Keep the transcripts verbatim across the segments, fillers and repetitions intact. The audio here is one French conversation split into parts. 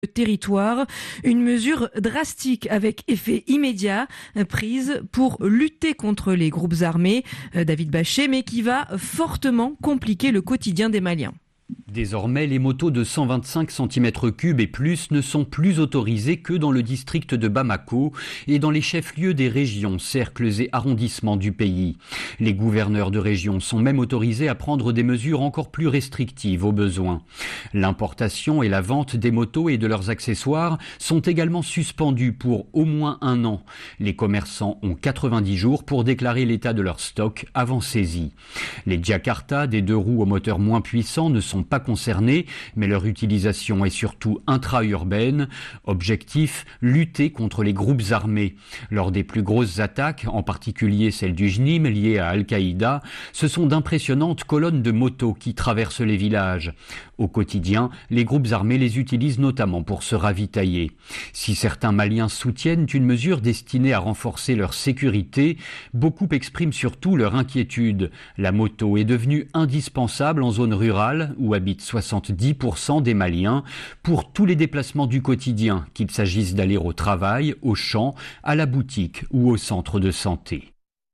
territoire, une mesure drastique avec effet immédiat prise pour lutter contre les groupes armés, David Bachet, mais qui va fortement compliquer le quotidien des Maliens. Désormais, les motos de cent vingt-cinq centimètres cubes et plus ne sont plus autorisées que dans le district de Bamako et dans les chefs-lieux des régions, cercles et arrondissements du pays. Les gouverneurs de région sont même autorisés à prendre des mesures encore plus restrictives au besoin. L'importation et la vente des motos et de leurs accessoires sont également suspendues pour au moins un an. Les commerçants ont quatre-vingt-dix jours pour déclarer l'état de leur stock avant saisie. Les Jakarta, des deux roues au moteur moins puissant, ne sont pas concernés, mais leur utilisation est surtout intra-urbaine. Objectif, lutter contre les groupes armés. Lors des plus grosses attaques, en particulier celle du Jnim liée à Al-Qaïda, ce sont d'impressionnantes colonnes de motos qui traversent les villages. Au quotidien, les groupes armés les utilisent notamment pour se ravitailler. Si certains Maliens soutiennent une mesure destinée à renforcer leur sécurité, beaucoup expriment surtout leur inquiétude. La moto est devenue indispensable en zone rurale où habitent soixante-dix pour cent des Maliens pour tous les déplacements du quotidien, qu'il s'agisse d'aller au travail, au champ, à la boutique ou au centre de santé.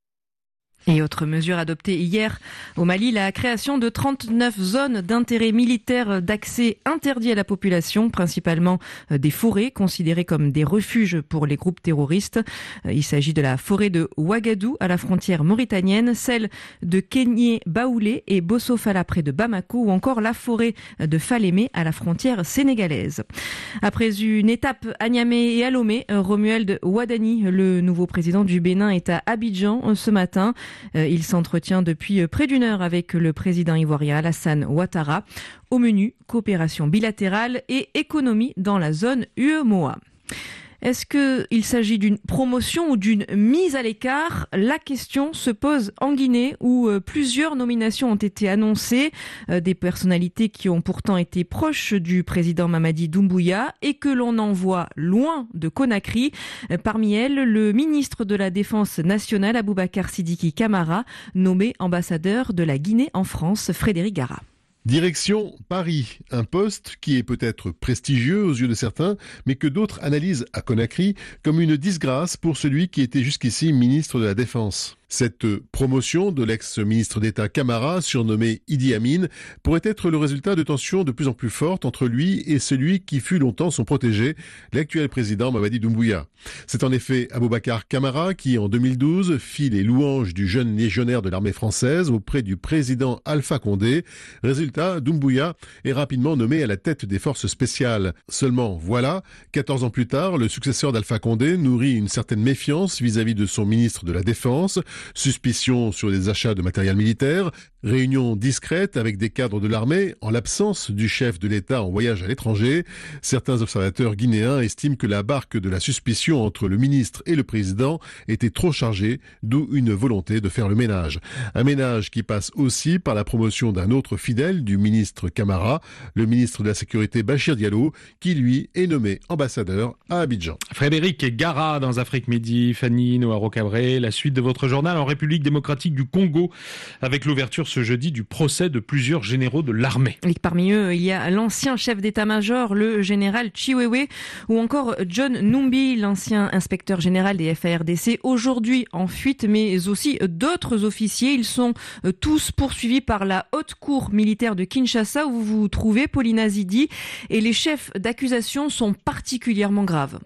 Et autre mesure adoptée hier au Mali, la création de trente-neuf zones d'intérêt militaire d'accès interdit à la population, principalement des forêts considérées comme des refuges pour les groupes terroristes. Il s'agit de la forêt de Ouagadou à la frontière mauritanienne, celle de Kenyé-Baoulé et Bossofala près de Bamako ou encore la forêt de Falémé à la frontière sénégalaise. Après une étape à Niamey et à Lomé, Romuald Wadani, le nouveau président du Bénin, est à Abidjan ce matin. Il s'entretient depuis près d'une heure avec le président ivoirien Alassane Ouattara. Au menu, coopération bilatérale et économie dans la zone U E M O A. Est-ce qu'il s'agit d'une promotion ou d'une mise à l'écart ? La question se pose en Guinée où plusieurs nominations ont été annoncées, des personnalités qui ont pourtant été proches du président Mamadi Doumbouya et que l'on envoie loin de Conakry. Parmi elles, le ministre de la Défense nationale, Aboubacar Sidiki Camara, nommé ambassadeur de la Guinée en France, Frédéric Gara. Direction Paris, un poste qui est peut-être prestigieux aux yeux de certains, mais que d'autres analysent à Conakry comme une disgrâce pour celui qui était jusqu'ici ministre de la Défense. Cette promotion de l'ex-ministre d'État Camara, surnommé Idi Amin, pourrait être le résultat de tensions de plus en plus fortes entre lui et celui qui fut longtemps son protégé, l'actuel président Mamadi Doumbouya. C'est en effet Aboubacar Camara qui, en deux mille douze, fit les louanges du jeune légionnaire de l'armée française auprès du président Alpha Condé. Résultat, Doumbouya est rapidement nommé à la tête des forces spéciales. Seulement, voilà, quatorze ans plus tard, le successeur d'Alpha Condé nourrit une certaine méfiance vis-à-vis de son ministre de la Défense. Suspicion sur des achats de matériel militaire, réunion discrète avec des cadres de l'armée en l'absence du chef de l'État en voyage à l'étranger. Certains observateurs guinéens estiment que la barque de la suspicion entre le ministre et le président était trop chargée, d'où une volonté de faire le ménage. Un ménage qui passe aussi par la promotion d'un autre fidèle du ministre Camara, le ministre de la Sécurité Bachir Diallo, qui lui est nommé ambassadeur à Abidjan. Frédéric Gara dans Afrique Midi, Fanny Noaro-Cabré, la suite de votre journal en République démocratique du Congo avec l'ouverture ce jeudi du procès de plusieurs généraux de l'armée. Et parmi eux, il y a l'ancien chef d'état-major, le général Chiwewe, ou encore John Numbi, l'ancien inspecteur général des F A R D C, aujourd'hui en fuite, mais aussi d'autres officiers. Ils sont tous poursuivis par la haute cour militaire de Kinshasa où vous vous trouvez, Paulina Zidi, et les chefs d'accusation sont particulièrement graves.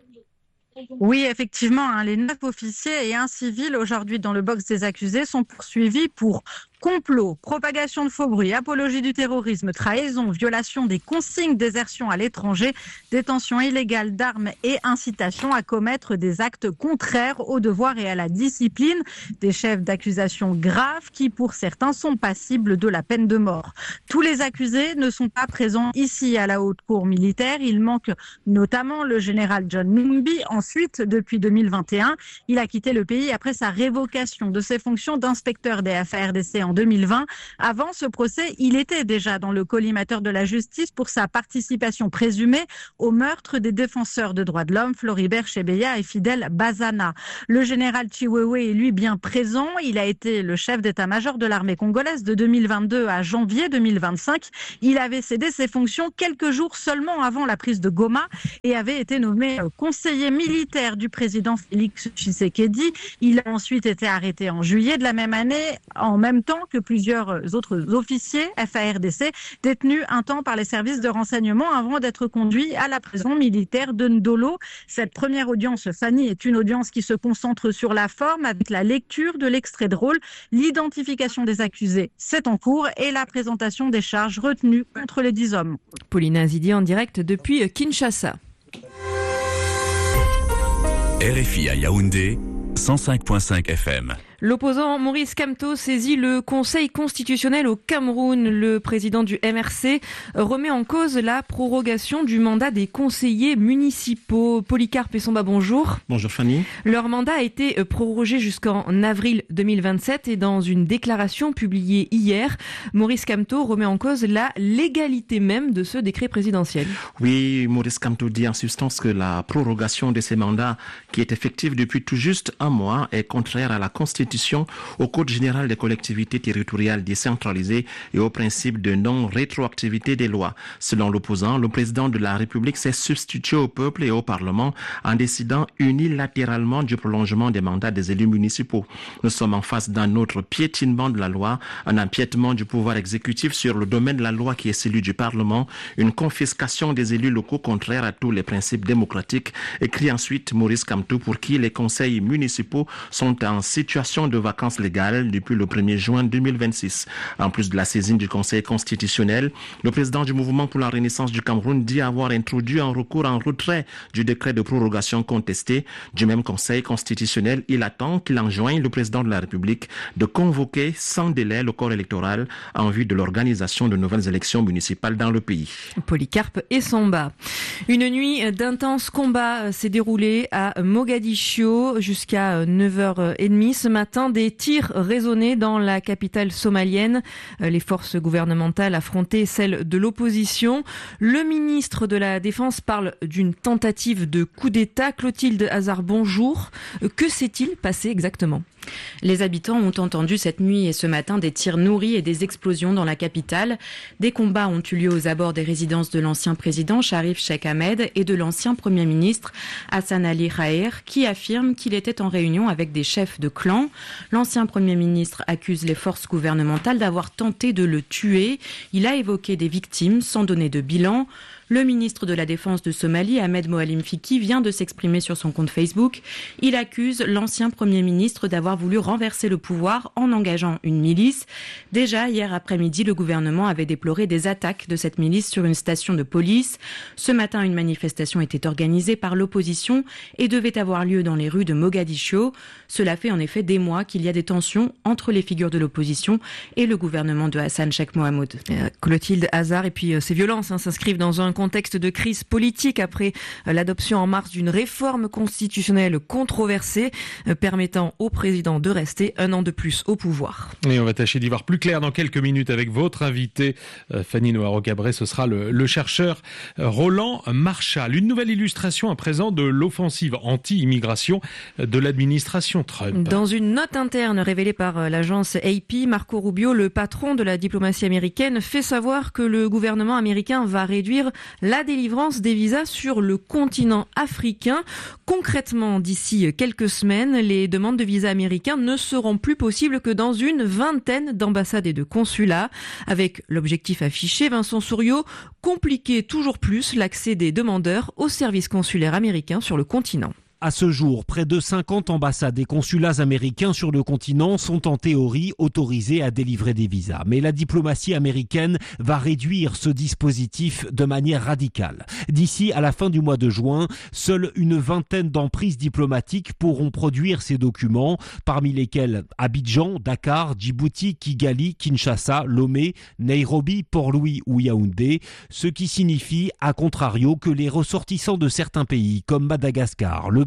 Oui, effectivement, hein, les neuf officiers et un civil aujourd'hui dans le box des accusés sont poursuivis pour complot, propagation de faux bruits, apologie du terrorisme, trahison, violation des consignes, désertion à l'étranger, détention illégale d'armes et incitation à commettre des actes contraires aux devoirs et à la discipline. Des chefs d'accusation graves qui, pour certains, sont passibles de la peine de mort. Tous les accusés ne sont pas présents ici à la haute cour militaire. Il manque notamment le général John Numbi. Ensuite, depuis deux mille vingt et un, il a quitté le pays après sa révocation de ses fonctions d'inspecteur des F A R D C en en deux mille vingt. Avant ce procès, il était déjà dans le collimateur de la justice pour sa participation présumée au meurtre des défenseurs de droits de l'homme Floribert Chebeya et Fidel Bazana. Le général Chiwewe est lui bien présent. Il a été le chef d'état-major de l'armée congolaise de deux mille vingt-deux à janvier deux mille vingt-cinq. Il avait cédé ses fonctions quelques jours seulement avant la prise de Goma et avait été nommé conseiller militaire du président Félix Tshisekedi. Il a ensuite été arrêté en juillet de la même année, en même temps que plusieurs autres officiers F A R D C détenus un temps par les services de renseignement avant d'être conduits à la prison militaire de Ndolo. Cette première audience, Fanny, est une audience qui se concentre sur la forme avec la lecture de l'extrait de rôle, l'identification des accusés, c'est en cours, et la présentation des charges retenues contre les dix hommes. Paulina Zidi en direct depuis Kinshasa. R F I à Yaoundé, cent cinq virgule cinq F M. L'opposant Maurice Kamto saisit le Conseil constitutionnel au Cameroun. Le président du M R C remet en cause la prorogation du mandat des conseillers municipaux. Polycarpe Essomba, bonjour. Bonjour Fanny. Leur mandat a été prorogé jusqu'en avril deux mille vingt-sept et dans une déclaration publiée hier, Maurice Kamto remet en cause la légalité même de ce décret présidentiel. Oui, Maurice Kamto dit en substance que la prorogation de ces mandats, qui est effective depuis tout juste un mois, est contraire à la Constitution, au Code général des collectivités territoriales décentralisées et au principe de non-rétroactivité des lois. Selon l'opposant, le président de la République s'est substitué au peuple et au Parlement en décidant unilatéralement du prolongement des mandats des élus municipaux. Nous sommes en face d'un autre piétinement de la loi, un empiètement du pouvoir exécutif sur le domaine de la loi qui est celui du Parlement, une confiscation des élus locaux contraire à tous les principes démocratiques, écrit ensuite Maurice Kamto, pour qui les conseils municipaux sont en situation de vacances légales depuis le premier juin deux mille vingt-six. En plus de la saisine du Conseil constitutionnel, le président du mouvement pour la renaissance du Cameroun dit avoir introduit un recours en retrait du décret de prorogation contesté du même Conseil constitutionnel. Il attend qu'il enjoigne le président de la République de convoquer sans délai le corps électoral en vue de l'organisation de nouvelles élections municipales dans le pays. Polycarpe Essomba. Une nuit d'intenses combats s'est déroulée à Mogadiscio jusqu'à neuf heures trente ce matin. Des tirs résonnaient dans la capitale somalienne. Les forces gouvernementales affrontaient celles de l'opposition. Le ministre de la Défense parle d'une tentative de coup d'État. Clotilde Hazard, bonjour. Que s'est-il passé exactement ? Les habitants ont entendu cette nuit et ce matin des tirs nourris et des explosions dans la capitale. Des combats ont eu lieu aux abords des résidences de l'ancien président Sharif Sheikh Ahmed et de l'ancien premier ministre Hassan Ali Khair, qui affirme qu'il était en réunion avec des chefs de clan. L'ancien premier ministre accuse les forces gouvernementales d'avoir tenté de le tuer. Il a évoqué des victimes sans donner de bilan. Le ministre de la Défense de Somalie, Ahmed Moalim Fiki, vient de s'exprimer sur son compte Facebook. Il accuse l'ancien Premier ministre d'avoir voulu renverser le pouvoir en engageant une milice. Déjà, hier après-midi, le gouvernement avait déploré des attaques de cette milice sur une station de police. Ce matin, une manifestation était organisée par l'opposition et devait avoir lieu dans les rues de Mogadiscio. Cela fait en effet des mois qu'il y a des tensions entre les figures de l'opposition et le gouvernement de Hassan Sheikh Mohamud. Euh, Clotilde Hazard, et puis euh, ces violences hein, s'inscrivent dans un contexte de crise politique après l'adoption en mars d'une réforme constitutionnelle controversée permettant au président de rester un an de plus au pouvoir. Et on va tâcher d'y voir plus clair dans quelques minutes avec votre invité Fanny Noharo-Cabré. Ce sera le, le chercheur Roland Marchal. Une nouvelle illustration à présent de l'offensive anti-immigration de l'administration Trump. Dans une note interne révélée par l'agence A P, Marco Rubio, le patron de la diplomatie américaine, fait savoir que le gouvernement américain va réduire la délivrance des visas sur le continent africain. Concrètement, d'ici quelques semaines, les demandes de visas américains ne seront plus possibles que dans une vingtaine d'ambassades et de consulats. Avec l'objectif affiché, Vincent Souriau, compliquer toujours plus l'accès des demandeurs aux services consulaires américains sur le continent. À ce jour, près de cinquante ambassades et consulats américains sur le continent sont en théorie autorisés à délivrer des visas. Mais la diplomatie américaine va réduire ce dispositif de manière radicale. D'ici à la fin du mois de juin, seule une vingtaine d'emprises diplomatiques pourront produire ces documents, parmi lesquels Abidjan, Dakar, Djibouti, Kigali, Kinshasa, Lomé, Nairobi, Port-Louis ou Yaoundé, ce qui signifie, à contrario, que les ressortissants de certains pays comme Madagascar, le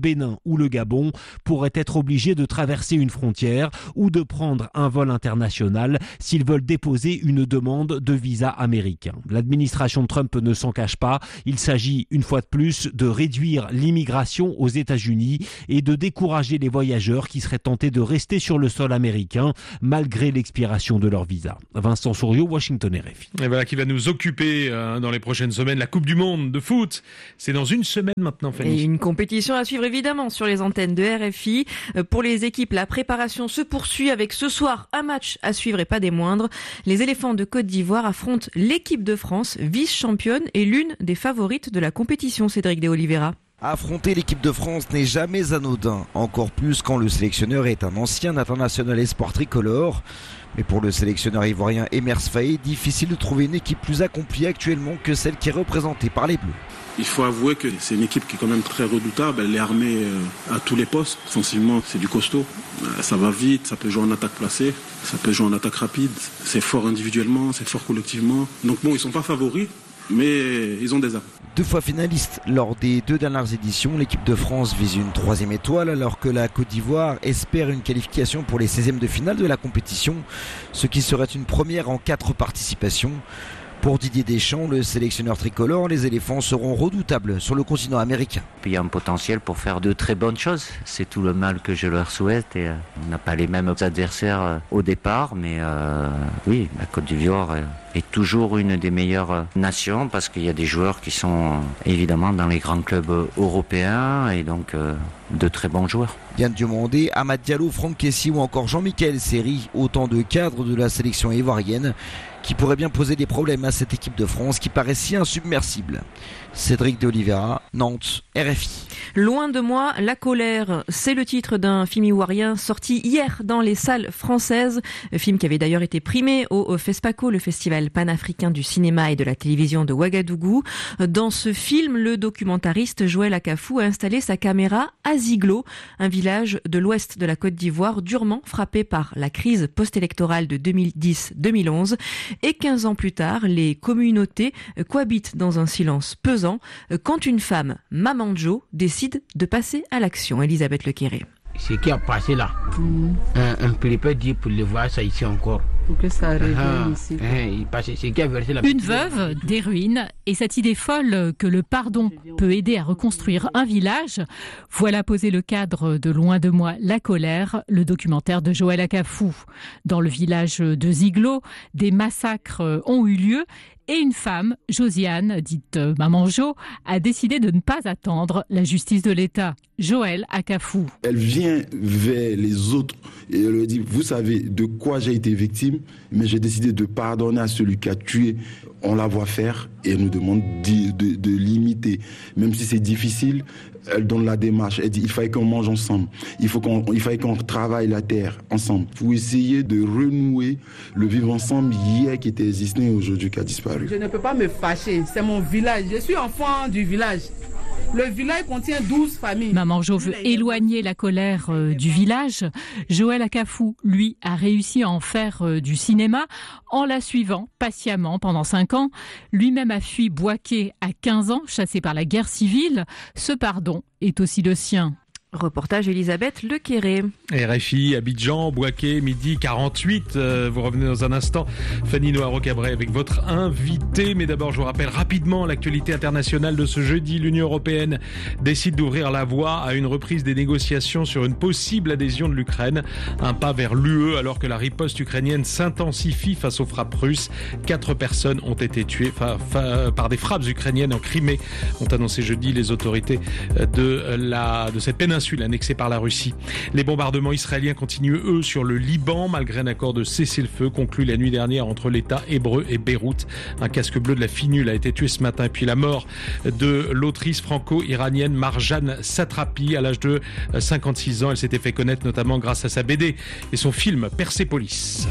Bénin ou le Gabon pourraient être obligés de traverser une frontière ou de prendre un vol international s'ils veulent déposer une demande de visa américain. L'administration Trump ne s'en cache pas. Il s'agit une fois de plus de réduire l'immigration aux États-Unis et de décourager les voyageurs qui seraient tentés de rester sur le sol américain malgré l'expiration de leur visa. Vincent Souriau, Washington R F I. Et voilà qui va nous occuper euh, dans les prochaines semaines. La Coupe du Monde de foot, c'est dans une semaine maintenant, Fanny. Et une compétition à suivre évidemment sur les antennes de R F I. Pour les équipes, la préparation se poursuit avec ce soir un match à suivre et pas des moindres. Les éléphants de Côte d'Ivoire affrontent l'équipe de France, vice-championne et l'une des favorites de la compétition, Cédric de Oliveira. Affronter l'équipe de France n'est jamais anodin, encore plus quand le sélectionneur est un ancien international espoir tricolore. Mais pour le sélectionneur ivoirien Emers Faé, difficile de trouver une équipe plus accomplie actuellement que celle qui est représentée par les Bleus. Il faut avouer que c'est une équipe qui est quand même très redoutable. Elle est armée à tous les postes. Offensivement, c'est du costaud. Ça va vite, ça peut jouer en attaque placée, ça peut jouer en attaque rapide. C'est fort individuellement, c'est fort collectivement. Donc bon, ils ne sont pas favoris, mais ils ont des armes. Deux fois finaliste lors des deux dernières éditions, l'équipe de France vise une troisième étoile alors que la Côte d'Ivoire espère une qualification pour les seizièmes de finale de la compétition, ce qui serait une première en quatre participations. Pour Didier Deschamps, le sélectionneur tricolore, les éléphants seront redoutables sur le continent américain. Il y a un potentiel pour faire de très bonnes choses. C'est tout le mal que je leur souhaite. Et, euh, on n'a pas les mêmes adversaires euh, au départ, mais euh, oui, la Côte d'Ivoire euh, est toujours une des meilleures euh, nations parce qu'il y a des joueurs qui sont euh, évidemment dans les grands clubs euh, européens et donc euh, de très bons joueurs. Yann Diomandé, Amad Diallo, Franck Kessie ou encore Jean-Michel Seri, autant de cadres de la sélection ivoirienne qui pourraient bien poser des problèmes à cette équipe de France qui paraît si insubmersible. Cédric de Oliveira, Nantes, R F I. Loin de moi, la colère, c'est le titre d'un film ivoirien sorti hier dans les salles françaises. Un film qui avait d'ailleurs été primé au FESPACO, le festival panafricain du cinéma et de la télévision de Ouagadougou. Dans ce film, le documentariste Joël Akafou a installé sa caméra à Ziglo, un village de l'ouest de la Côte d'Ivoire durement frappé par la crise post-électorale de deux mille dix deux mille onze. Et quinze ans plus tard, les communautés cohabitent dans un silence pesant quand une femme, Maman Jo, décide de passer à l'action. Elisabeth Lequéré. Ce qui a passé là, mmh. on ne peut pas dire pour le voir ça ici encore. Pour que ça arrive ah, ici. Ah, il passe, c'est qui a versé la Une veuve, des ruines, et cette idée folle que le pardon peut aider à reconstruire un village. Voilà posé le cadre de Loin de moi, la colère, le documentaire de Joël Akafou. Dans le village de Ziglo, des massacres ont eu lieu. Et une femme, Josiane, dite Maman Jo, a décidé de ne pas attendre la justice de l'État. Joël Akafou. Elle vient vers les autres et elle leur dit, vous savez de quoi j'ai été victime, mais j'ai décidé de pardonner à celui qui a tué. On la voit faire et elle nous demande de, de, de l'imiter. Même si c'est difficile, elle donne la démarche. Elle dit, il fallait qu'on mange ensemble. Il, faut qu'on, il fallait qu'on travaille la terre ensemble. Pour essayer de renouer le vivre ensemble hier qui était existé et aujourd'hui qui a disparu. Je ne peux pas me fâcher. C'est mon village. Je suis enfant du village. Le village contient douze familles. Maman Jo veut éloigner la colère euh, du village. Joël Akafou, lui, a réussi à en faire euh, du cinéma en la suivant patiemment pendant cinq ans. Lui-même a fui Bouaké à quinze ans, chassé par la guerre civile. Ce pardon est aussi le sien. Reportage Elisabeth Lequéré. R F I, Abidjan, Bouaké, midi quarante-huit. Euh, vous revenez dans un instant. Fanny Noiro-Cabret avec votre invité. Mais d'abord, je vous rappelle rapidement l'actualité internationale de ce jeudi. L'Union européenne décide d'ouvrir la voie à une reprise des négociations sur une possible adhésion de l'Ukraine. Un pas vers l'U E alors que la riposte ukrainienne s'intensifie face aux frappes russes. Quatre personnes ont été tuées fa- fa- par des frappes ukrainiennes en Crimée, ont annoncé jeudi les autorités de, la, de cette péninsule annexée par la Russie. Les bombardements israéliens continuent, eux, sur le Liban, malgré un accord de cessez-le-feu conclu la nuit dernière entre l'État hébreu et Beyrouth. Un casque bleu de la FINUL a été tué ce matin. Et puis la mort de l'autrice franco-iranienne Marjane Satrapi à l'âge de cinquante-six ans. Elle s'était fait connaître notamment grâce à sa B D et son film Persépolis.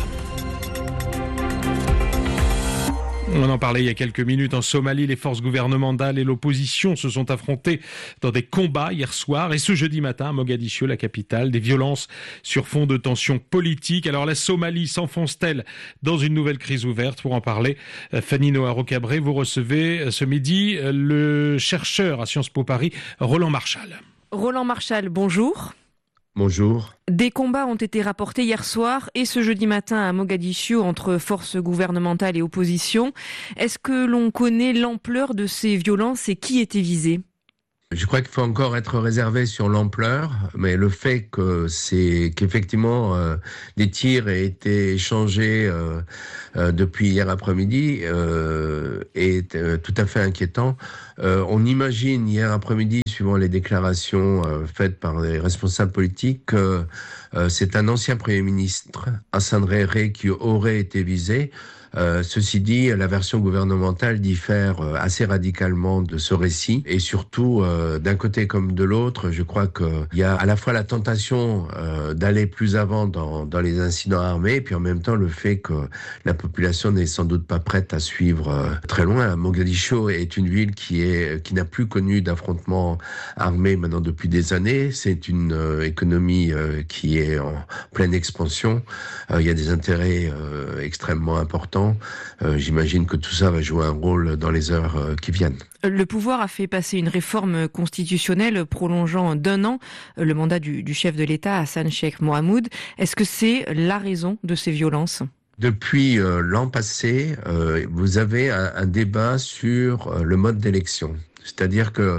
On en parlait il y a quelques minutes. En Somalie, les forces gouvernementales et l'opposition se sont affrontées dans des combats hier soir. Et ce jeudi matin, à Mogadiscio, la capitale, des violences sur fond de tensions politiques. Alors la Somalie s'enfonce-t-elle dans une nouvelle crise ouverte? Pour en parler, Fanny Noiro-Cabret, vous recevez ce midi le chercheur à Sciences Po Paris, Roland Marchal. Roland Marchal, bonjour. Bonjour. Des combats ont été rapportés hier soir et ce jeudi matin à Mogadiscio entre forces gouvernementales et opposition. Est-ce que l'on connaît l'ampleur de ces violences et qui était visé ? Je crois qu'il faut encore être réservé sur l'ampleur, mais le fait que c'est qu'effectivement euh, des tirs aient été échangés euh, euh, depuis hier après-midi euh, est euh, tout à fait inquiétant. Euh, on imagine hier après-midi, suivant les déclarations euh, faites par les responsables politiques, que euh, c'est un ancien Premier ministre, Hassan Réré, qui aurait été visé. Euh, ceci dit, la version gouvernementale diffère euh, assez radicalement de ce récit et surtout, euh, d'un côté comme de l'autre, je crois qu'il y a à la fois la tentation euh, d'aller plus avant dans, dans les incidents armés et puis en même temps le fait que la population n'est sans doute pas prête à suivre euh, très loin. Mogadiscio est une ville qui, est, qui n'a plus connu d'affrontements armés maintenant depuis des années. C'est une euh, économie euh, qui est en pleine expansion. Euh, il y a des intérêts euh, extrêmement importants. Euh, j'imagine que tout ça va jouer un rôle dans les heures euh, qui viennent. Le pouvoir a fait passer une réforme constitutionnelle prolongeant d'un an le mandat du, du chef de l'État, Hassan Sheikh Mohamud. Est-ce que c'est la raison de ces violences ? Depuis euh, l'an passé, euh, vous avez un, un débat sur euh, le mode d'élection. C'est-à-dire que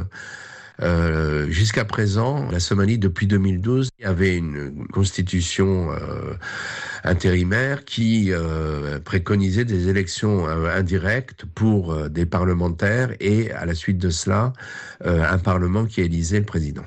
Euh, jusqu'à présent, la Somalie, depuis deux mille douze, avait une constitution euh, intérimaire qui euh, préconisait des élections euh, indirectes pour euh, des parlementaires et, à la suite de cela, euh, un parlement qui élisait le président.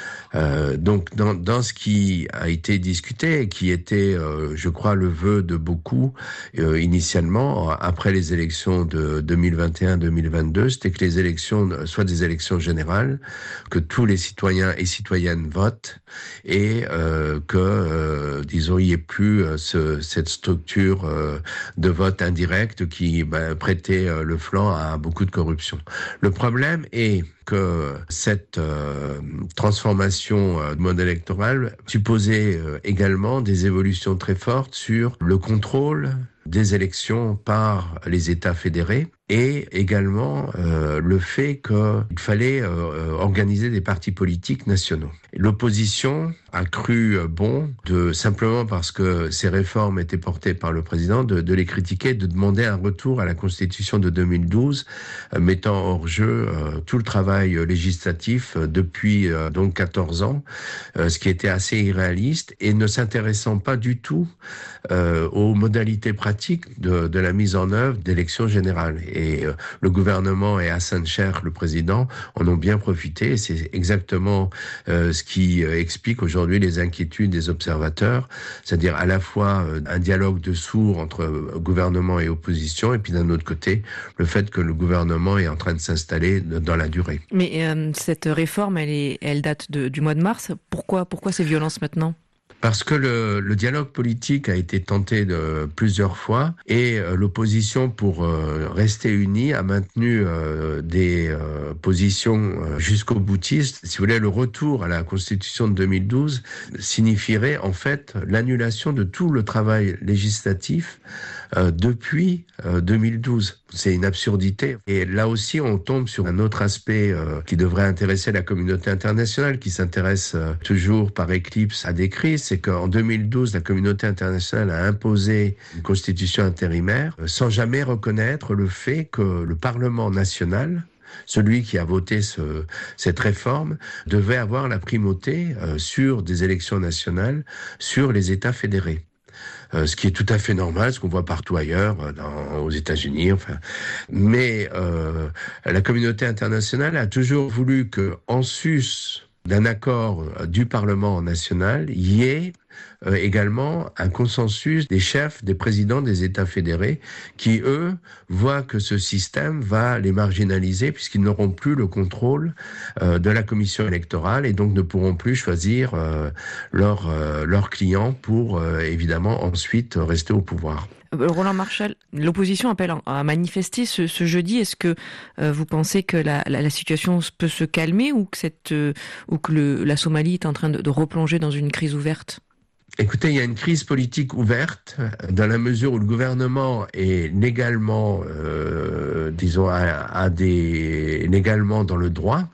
Euh, donc dans, dans ce qui a été discuté et qui était, euh, je crois, le vœu de beaucoup euh, initialement, après les élections de deux mille vingt et un deux mille vingt-deux, c'était que les élections soient des élections générales, que tous les citoyens et citoyennes votent et euh, que, euh, disons, il n'y ait plus euh, ce, cette structure euh, de vote indirect qui bah, prêtait euh, le flanc à beaucoup de corruption. Le problème est que cette euh, transformation euh, de mode électoral supposait euh, également des évolutions très fortes sur le contrôle des élections par les États fédérés et également euh, le fait qu'il fallait euh, organiser des partis politiques nationaux. L'opposition a cru bon, de, simplement parce que ces réformes étaient portées par le président, de, de les critiquer, de demander un retour à la Constitution de deux mille douze, euh, mettant hors jeu euh, tout le travail législatif euh, depuis euh, donc quatorze ans, euh, ce qui était assez irréaliste et ne s'intéressant pas du tout euh, aux modalités pratiques de, de la mise en œuvre d'élections générales. Et euh, le gouvernement et Hassan Sheikh, le président, en ont bien profité. C'est exactement euh, ce qui euh, explique aujourd'hui les inquiétudes des observateurs, c'est-à-dire à la fois euh, un dialogue de sourds entre euh, gouvernement et opposition, et puis d'un autre côté, le fait que le gouvernement est en train de s'installer dans la durée. Mais euh, cette réforme, elle, est, elle date de, du mois de mars. Pourquoi, pourquoi ces violences maintenant ? Parce que le, le dialogue politique a été tenté de plusieurs fois et euh, l'opposition, pour euh, rester unie, a maintenu euh, des euh, positions euh, jusqu'au boutiste. Si vous voulez, le retour à la Constitution de deux mille douze signifierait en fait l'annulation de tout le travail législatif euh, depuis euh, deux mille douze. C'est une absurdité. Et là aussi, on tombe sur un autre aspect euh, qui devrait intéresser la communauté internationale, qui s'intéresse euh, toujours par éclipse à des crises. C'est qu'en deux mille douze, la communauté internationale a imposé une constitution intérimaire euh, sans jamais reconnaître le fait que le Parlement national, celui qui a voté ce, cette réforme, devait avoir la primauté euh, sur des élections nationales, sur les États fédérés. Euh, ce qui est tout à fait normal, ce qu'on voit partout ailleurs, dans, aux États-Unis. Enfin, mais euh, la communauté internationale a toujours voulu que, en sus d'un accord du Parlement national, il y ait euh, également un consensus des chefs, des présidents des États fédérés, qui, eux, voient que ce système va les marginaliser puisqu'ils n'auront plus le contrôle euh, de la commission électorale et donc ne pourront plus choisir euh, leurs euh, leur clients pour, euh, évidemment, ensuite rester au pouvoir. Roland Marchal, l'opposition appelle à manifester ce, ce jeudi. Est-ce que euh, vous pensez que la, la, la situation peut se calmer ou que, cette, euh, ou que le, la Somalie est en train de, de replonger dans une crise ouverte ? Écoutez, il y a une crise politique ouverte dans la mesure où le gouvernement est légalement, euh, disons, a, a des légalement dans le droit.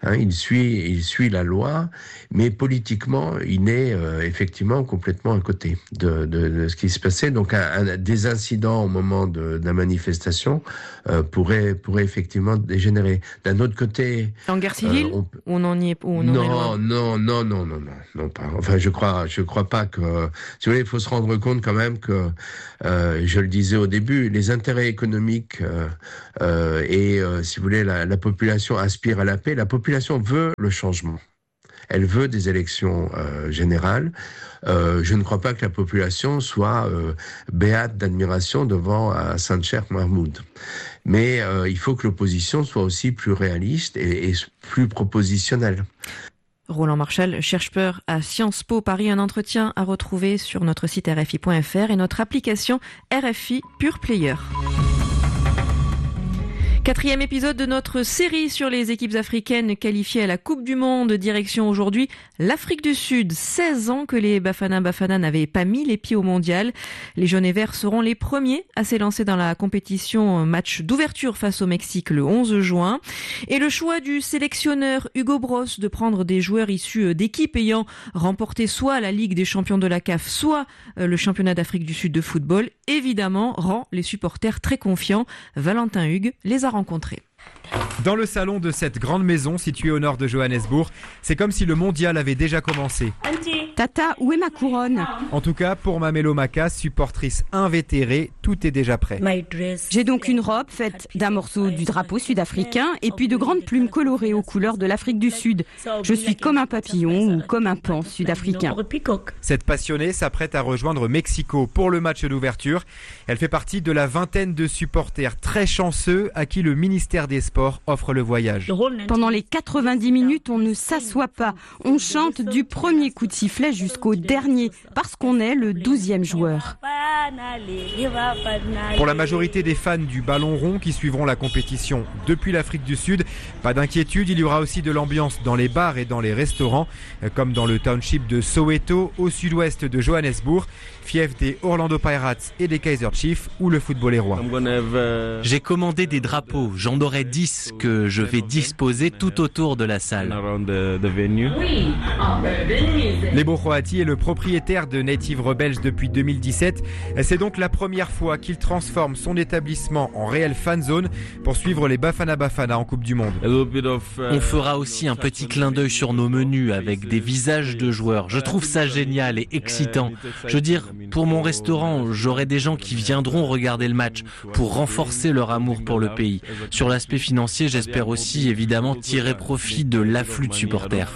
Hein, il suit, il suit la loi, mais politiquement, il est euh, effectivement complètement à côté de, de, de ce qui se passait. Donc, un, un, des incidents au moment de, de la manifestation euh, pourraient, pourraient effectivement dégénérer. D'un autre côté, en guerre civile, euh, on... on en y est, on non, en est loin. non, non, non, non, non, non, pas. Enfin, je crois, je crois pas que. Si vous voulez, il faut se rendre compte quand même que, euh, je le disais au début, les intérêts économiques euh, euh, et, euh, si vous voulez, la, la population aspire à la paix. La population veut le changement. Elle veut des élections euh, générales. Euh, je ne crois pas que la population soit euh, béate d'admiration devant Hassan Cheikh Mahmoud. Mais euh, il faut que l'opposition soit aussi plus réaliste et, et plus propositionnelle. Roland Marchal, chercheur à Sciences Po Paris, un entretien à retrouver sur notre site R F I point F R et notre application R F I Pure Player. Quatrième épisode de notre série sur les équipes africaines qualifiées à la Coupe du Monde. Direction aujourd'hui l'Afrique du Sud. seize ans que les Bafana Bafana n'avaient pas mis les pieds au mondial. Les jaunes et verts seront les premiers à s'élancer dans la compétition. Match d'ouverture face au Mexique le onze juin. Et le choix du sélectionneur Hugo Bross de prendre des joueurs issus d'équipes ayant remporté soit la Ligue des champions de la C A F, soit le championnat d'Afrique du Sud de football, évidemment rend les supporters très confiants. Valentin Hugues les a rencontrés. Dans le salon de cette grande maison située au nord de Johannesburg, c'est comme si le mondial avait déjà commencé. Tata, où est ma couronne? En tout cas, pour Mamelo Maka, supportrice invétérée, tout est déjà prêt. J'ai donc une robe faite d'un morceau du drapeau sud-africain et puis de grandes plumes colorées aux couleurs de l'Afrique du Sud. Je suis comme un papillon ou comme un pan sud-africain. Cette passionnée s'apprête à rejoindre Mexico pour le match d'ouverture. Elle fait partie de la vingtaine de supporters très chanceux à qui le ministère des Sports offre le voyage. Pendant les quatre-vingt-dix minutes, on ne s'assoit pas. On chante du premier coup de sifflet jusqu'au dernier, parce qu'on est le douzième joueur. Pour la majorité des fans du ballon rond qui suivront la compétition depuis l'Afrique du Sud, pas d'inquiétude, il y aura aussi de l'ambiance dans les bars et dans les restaurants, comme dans le township de Soweto, au sud-ouest de Johannesburg, fief des Orlando Pirates et des Kaizer Chiefs, où le football est roi. J'ai commandé des drapeaux, j'en aurai dix que je vais disposer tout autour de la salle. Lebo Croati est le propriétaire de Native Rebels depuis deux mille dix-sept. C'est donc la première fois qu'il transforme son établissement en réelle fan zone pour suivre les Bafana Bafana en Coupe du Monde. On fera aussi un petit clin d'œil sur nos menus avec des visages de joueurs. Je trouve ça génial et excitant. Je veux dire, pour mon restaurant, j'aurai des gens qui viendront regarder le match pour renforcer leur amour pour le pays. Sur l'aspect financier, j'espère aussi évidemment tirer profit de l'afflux de supporters.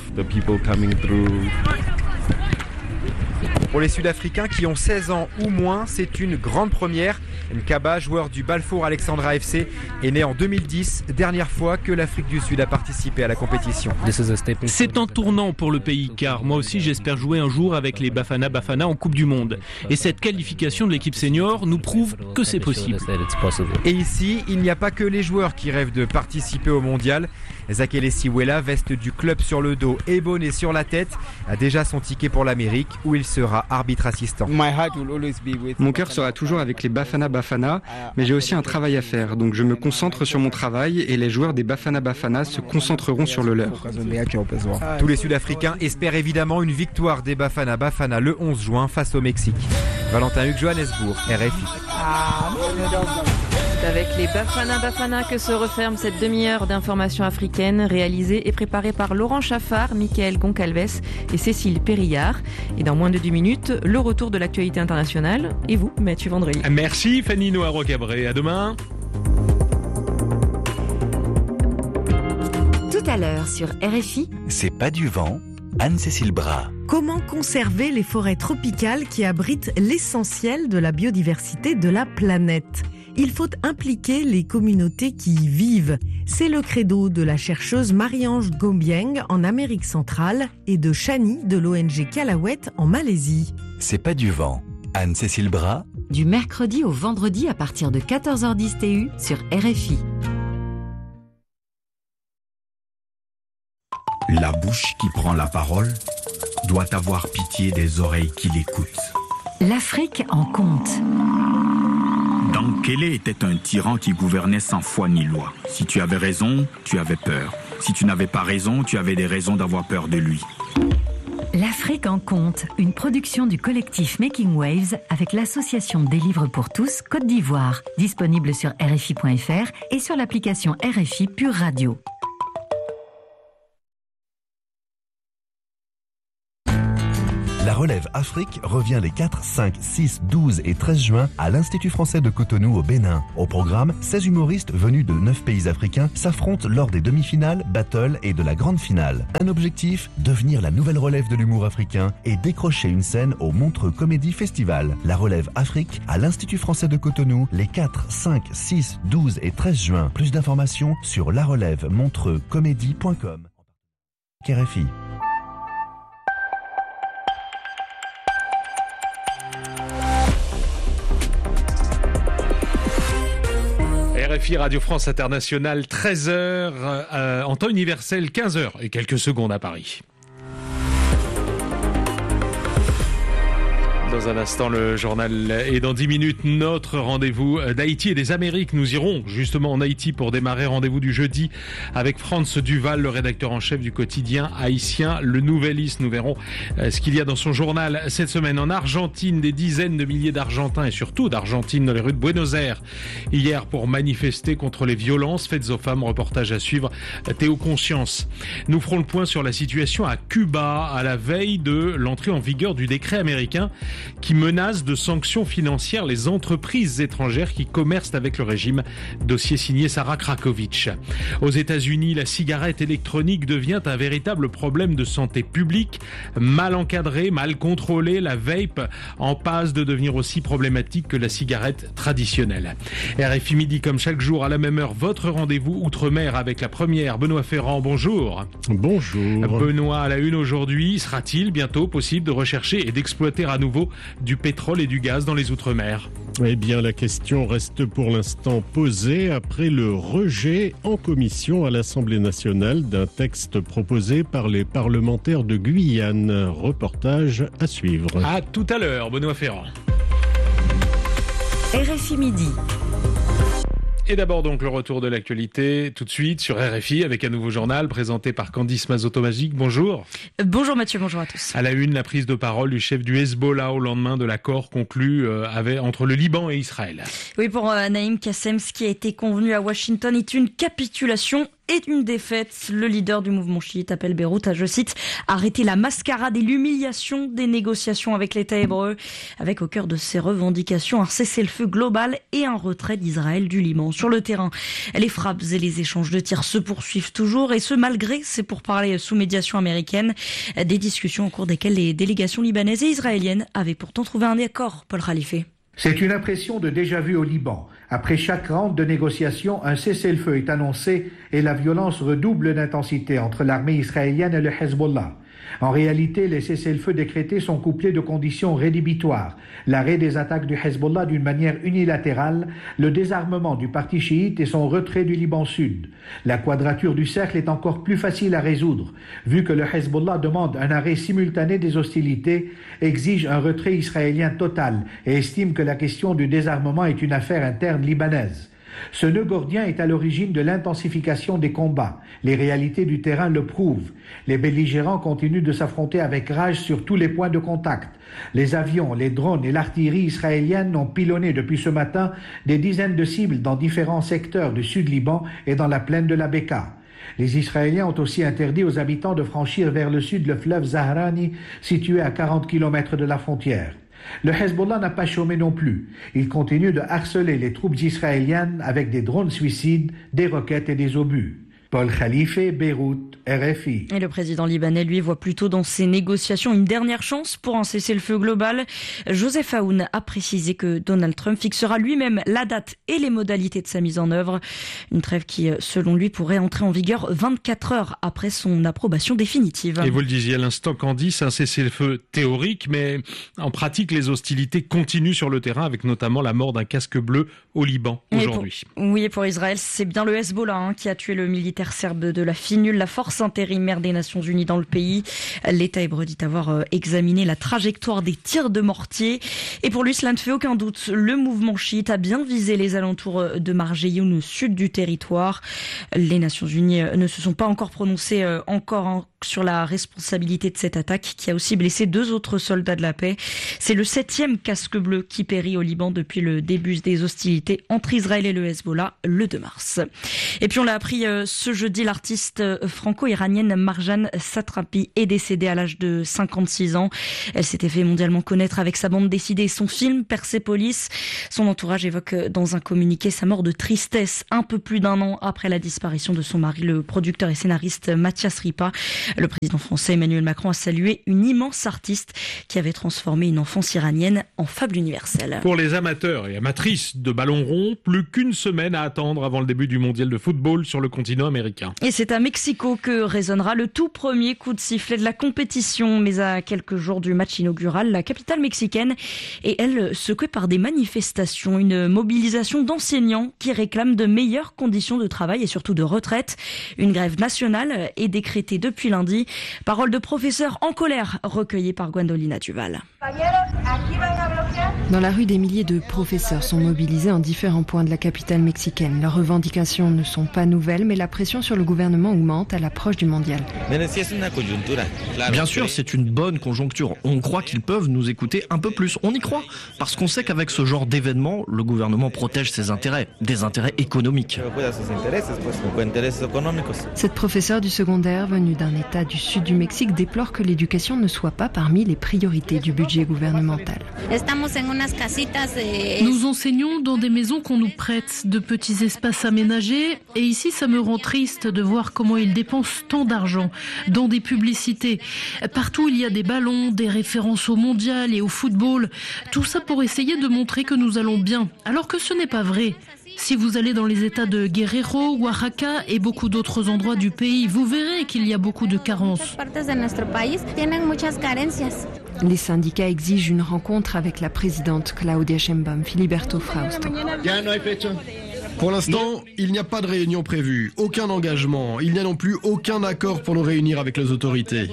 Pour les Sud-Africains qui ont seize ans ou moins, c'est une grande première. Nkaba, joueur du Balfour Alexandra F C, est né en deux mille dix, dernière fois que l'Afrique du Sud a participé à la compétition. C'est un tournant pour le pays, car moi aussi j'espère jouer un jour avec les Bafana Bafana en Coupe du Monde. Et cette qualification de l'équipe senior nous prouve que c'est possible. Et ici, il n'y a pas que les joueurs qui rêvent de participer au mondial. Zakele Siwela, veste du club sur le dos et bonnet sur la tête, a déjà son ticket pour l'Amérique où il sera arbitre assistant. Mon cœur sera toujours avec les Bafana Bafana, mais j'ai aussi un travail à faire, donc je me concentre sur mon travail et les joueurs des Bafana Bafana se concentreront sur le leur. Tous les Sud-Africains espèrent évidemment une victoire des Bafana Bafana le onze juin face au Mexique. Valentin Hugues, Johannesburg, R F I. C'est avec les Bafana Bafana que se referme cette demi-heure d'information africaine réalisée et préparée par Laurent Chaffard, Mickaël Goncalves et Cécile Périllard. Et dans moins de dix minutes, le retour de l'actualité internationale. Et vous, Mathieu Vandrelli. Merci Fanny Noa-Rocabré. À demain. Tout à l'heure sur R F I. C'est pas du vent. Anne-Cécile Bras. Comment conserver les forêts tropicales qui abritent l'essentiel de la biodiversité de la planète ? Il faut impliquer les communautés qui y vivent. C'est le credo de la chercheuse Marie-Ange Gombieng en Amérique centrale et de Chani de l'O N G Kalawet en Malaisie. C'est pas du vent. Anne-Cécile Bras. Du mercredi au vendredi à partir de quatorze heures dix T U sur R F I. La bouche qui prend la parole doit avoir pitié des oreilles qui l'écoutent. L'Afrique en compte. Dankele était un tyran qui gouvernait sans foi ni loi. Si tu avais raison, tu avais peur. Si tu n'avais pas raison, tu avais des raisons d'avoir peur de lui. L'Afrique en compte, une production du collectif Making Waves avec l'association des livres pour tous Côte d'Ivoire, disponible sur R F I point F R et sur l'application R F I Pure Radio. La Relève Afrique revient les quatre, cinq, six, douze et treize juin à l'Institut français de Cotonou au Bénin. Au programme, seize humoristes venus de neuf pays africains s'affrontent lors des demi-finales, battles et de la grande finale. Un objectif, devenir la nouvelle relève de l'humour africain et décrocher une scène au Montreux Comédie Festival. La Relève Afrique à l'Institut français de Cotonou les quatre, cinq, six, douze et treize juin. Plus d'informations sur la relève montreux comédie point com. R F I. R F I Radio France Internationale, treize heures, euh, en temps universel, quinze heures et quelques secondes à Paris. Dans un instant, le journal et dans dix minutes, notre rendez-vous d'Haïti et des Amériques. Nous irons justement en Haïti pour démarrer. Rendez-vous du jeudi avec Franz Duval, le rédacteur en chef du quotidien haïtien Le Nouvelliste. Nous verrons ce qu'il y a dans son journal cette semaine. En Argentine, des dizaines de milliers d'Argentins et surtout d'Argentines dans les rues de Buenos Aires hier pour manifester contre les violences faites aux femmes. Reportage à suivre, Théo Conscience. Nous ferons le point sur la situation à Cuba à la veille de l'entrée en vigueur du décret américain qui menace de sanctions financières les entreprises étrangères qui commercent avec le régime. Dossier signé Sarah Krakowicz. Aux États-Unis, la cigarette électronique devient un véritable problème de santé publique. Mal encadrée, mal contrôlée, la vape en passe de devenir aussi problématique que la cigarette traditionnelle. R F I Midi, comme chaque jour à la même heure, votre rendez-vous Outre-mer avec la première. Benoît Ferrand, bonjour. Bonjour. Benoît, à la une aujourd'hui, sera-t-il bientôt possible de rechercher et d'exploiter à nouveau du pétrole et du gaz dans les Outre-mer? Eh bien, la question reste pour l'instant posée après le rejet en commission à l'Assemblée nationale d'un texte proposé par les parlementaires de Guyane. Reportage à suivre. À tout à l'heure, Benoît Ferrand. R F I Midi. Et d'abord donc le retour de l'actualité tout de suite sur R F I avec un nouveau journal présenté par Candice Mazoto-Magique. Bonjour. Bonjour Mathieu, bonjour à tous. À la une, la prise de parole du chef du Hezbollah au lendemain de l'accord conclu euh, avec, entre le Liban et Israël. Oui, pour euh, Naïm Kassem, ce qui a été convenu à Washington est une capitulation et une défaite. Le leader du mouvement chiite appelle Beyrouth à, je cite, arrêter la mascarade et l'humiliation des négociations avec l'État hébreu, avec au cœur de ses revendications un cessez-le-feu global et un retrait d'Israël du Liban. Sur le terrain, les frappes et les échanges de tirs se poursuivent toujours, et ce malgré ces pourparlers sous médiation américaine, des discussions au cours desquelles les délégations libanaises et israéliennes avaient pourtant trouvé un accord. Paul Khalife. C'est une impression de déjà-vu au Liban. Après chaque round de négociations, un cessez-le-feu est annoncé et la violence redouble d'intensité entre l'armée israélienne et le Hezbollah. En réalité, les cessez-le-feu décrétés sont couplés de conditions rédhibitoires. L'arrêt des attaques du Hezbollah d'une manière unilatérale, le désarmement du parti chiite et son retrait du Liban Sud. La quadrature du cercle est encore plus facile à résoudre, vu que le Hezbollah demande un arrêt simultané des hostilités, exige un retrait israélien total et estime que la question du désarmement est une affaire interne libanaise. Ce nœud gordien est à l'origine de l'intensification des combats. Les réalités du terrain le prouvent. Les belligérants continuent de s'affronter avec rage sur tous les points de contact. Les avions, les drones et l'artillerie israélienne ont pilonné depuis ce matin des dizaines de cibles dans différents secteurs du sud-Liban et dans la plaine de la Beka. Les Israéliens ont aussi interdit aux habitants de franchir vers le sud le fleuve Zahrani, situé à quarante kilomètres de la frontière. Le Hezbollah n'a pas chômé non plus. Il continue de harceler les troupes israéliennes avec des drones suicides, des roquettes et des obus. Paul Khalife, Beyrouth, R F I. Et le président libanais, lui, voit plutôt dans ces négociations une dernière chance pour un cessez-le-feu global. Joseph Aoun a précisé que Donald Trump fixera lui-même la date et les modalités de sa mise en œuvre. Une trêve qui, selon lui, pourrait entrer en vigueur vingt-quatre heures après son approbation définitive. Et vous le disiez à l'instant, Candice, un cessez-le-feu théorique, mais en pratique, les hostilités continuent sur le terrain, avec notamment la mort d'un casque bleu au Liban aujourd'hui. Et pour, oui, et pour Israël, c'est bien le Hezbollah hein, qui a tué le militaire militaire serbe de la FINUL, la force intérimaire des Nations Unies dans le pays. L'État hébreu dit avoir examiné la trajectoire des tirs de mortier. Et pour lui, cela ne fait aucun doute. Le mouvement chiite a bien visé les alentours de Marjeyoun, au sud du territoire. Les Nations Unies ne se sont pas encore prononcées encore sur la responsabilité de cette attaque qui a aussi blessé deux autres soldats de la paix. C'est le septième casque bleu qui périt au Liban depuis le début des hostilités entre Israël et le Hezbollah le deux mars. Et puis on l'a appris ce jeudi, l'artiste franco-iranienne Marjan Satrapi est décédée à l'âge de cinquante-six ans. Elle s'était fait mondialement connaître avec sa bande dessinée et son film Persepolis. Son entourage évoque dans un communiqué sa mort de tristesse un peu plus d'un an après la disparition de son mari, le producteur et scénariste Mathias Ripa. Le président français Emmanuel Macron a salué une immense artiste qui avait transformé une enfance iranienne en fable universelle. Pour les amateurs et amatrices de ballon rond, plus qu'une semaine à attendre avant le début du mondial de football sur le continent américain. Et c'est à Mexico que résonnera le tout premier coup de sifflet de la compétition. Mais à quelques jours du match inaugural, la capitale mexicaine est, elle, secouée par des manifestations. Une mobilisation d'enseignants qui réclament de meilleures conditions de travail et surtout de retraite. Une grève nationale est décrétée depuis lundi. Parole de professeurs en colère recueillies par Gwendolina Duval. Dans la rue, des milliers de professeurs sont mobilisés en différents points de la capitale mexicaine. Leurs revendications ne sont pas nouvelles, mais la pression sur le gouvernement augmente à l'approche du mondial. Bien sûr, c'est une bonne conjoncture. On croit qu'ils peuvent nous écouter un peu plus. On y croit, parce qu'on sait qu'avec ce genre d'événement, le gouvernement protège ses intérêts, des intérêts économiques. Cette professeure du secondaire, venue d'un état du sud du Mexique, déplore que l'éducation ne soit pas parmi les priorités du budget gouvernemental. Nous enseignons dans des maisons qu'on nous prête, de petits espaces aménagés, et ici ça me rend triste de voir comment ils dépensent tant d'argent dans des publicités. Partout il y a des ballons, des références au mondial et au football, tout ça pour essayer de montrer que nous allons bien, alors que ce n'est pas vrai. Si vous allez dans les états de Guerrero, Oaxaca et beaucoup d'autres endroits du pays, vous verrez qu'il y a beaucoup de carences. Les syndicats exigent une rencontre avec la présidente Claudia Sheinbaum, Filiberto Frausto. Pour l'instant, il n'y a pas de réunion prévue, aucun engagement. Il n'y a non plus aucun accord pour nous réunir avec les autorités.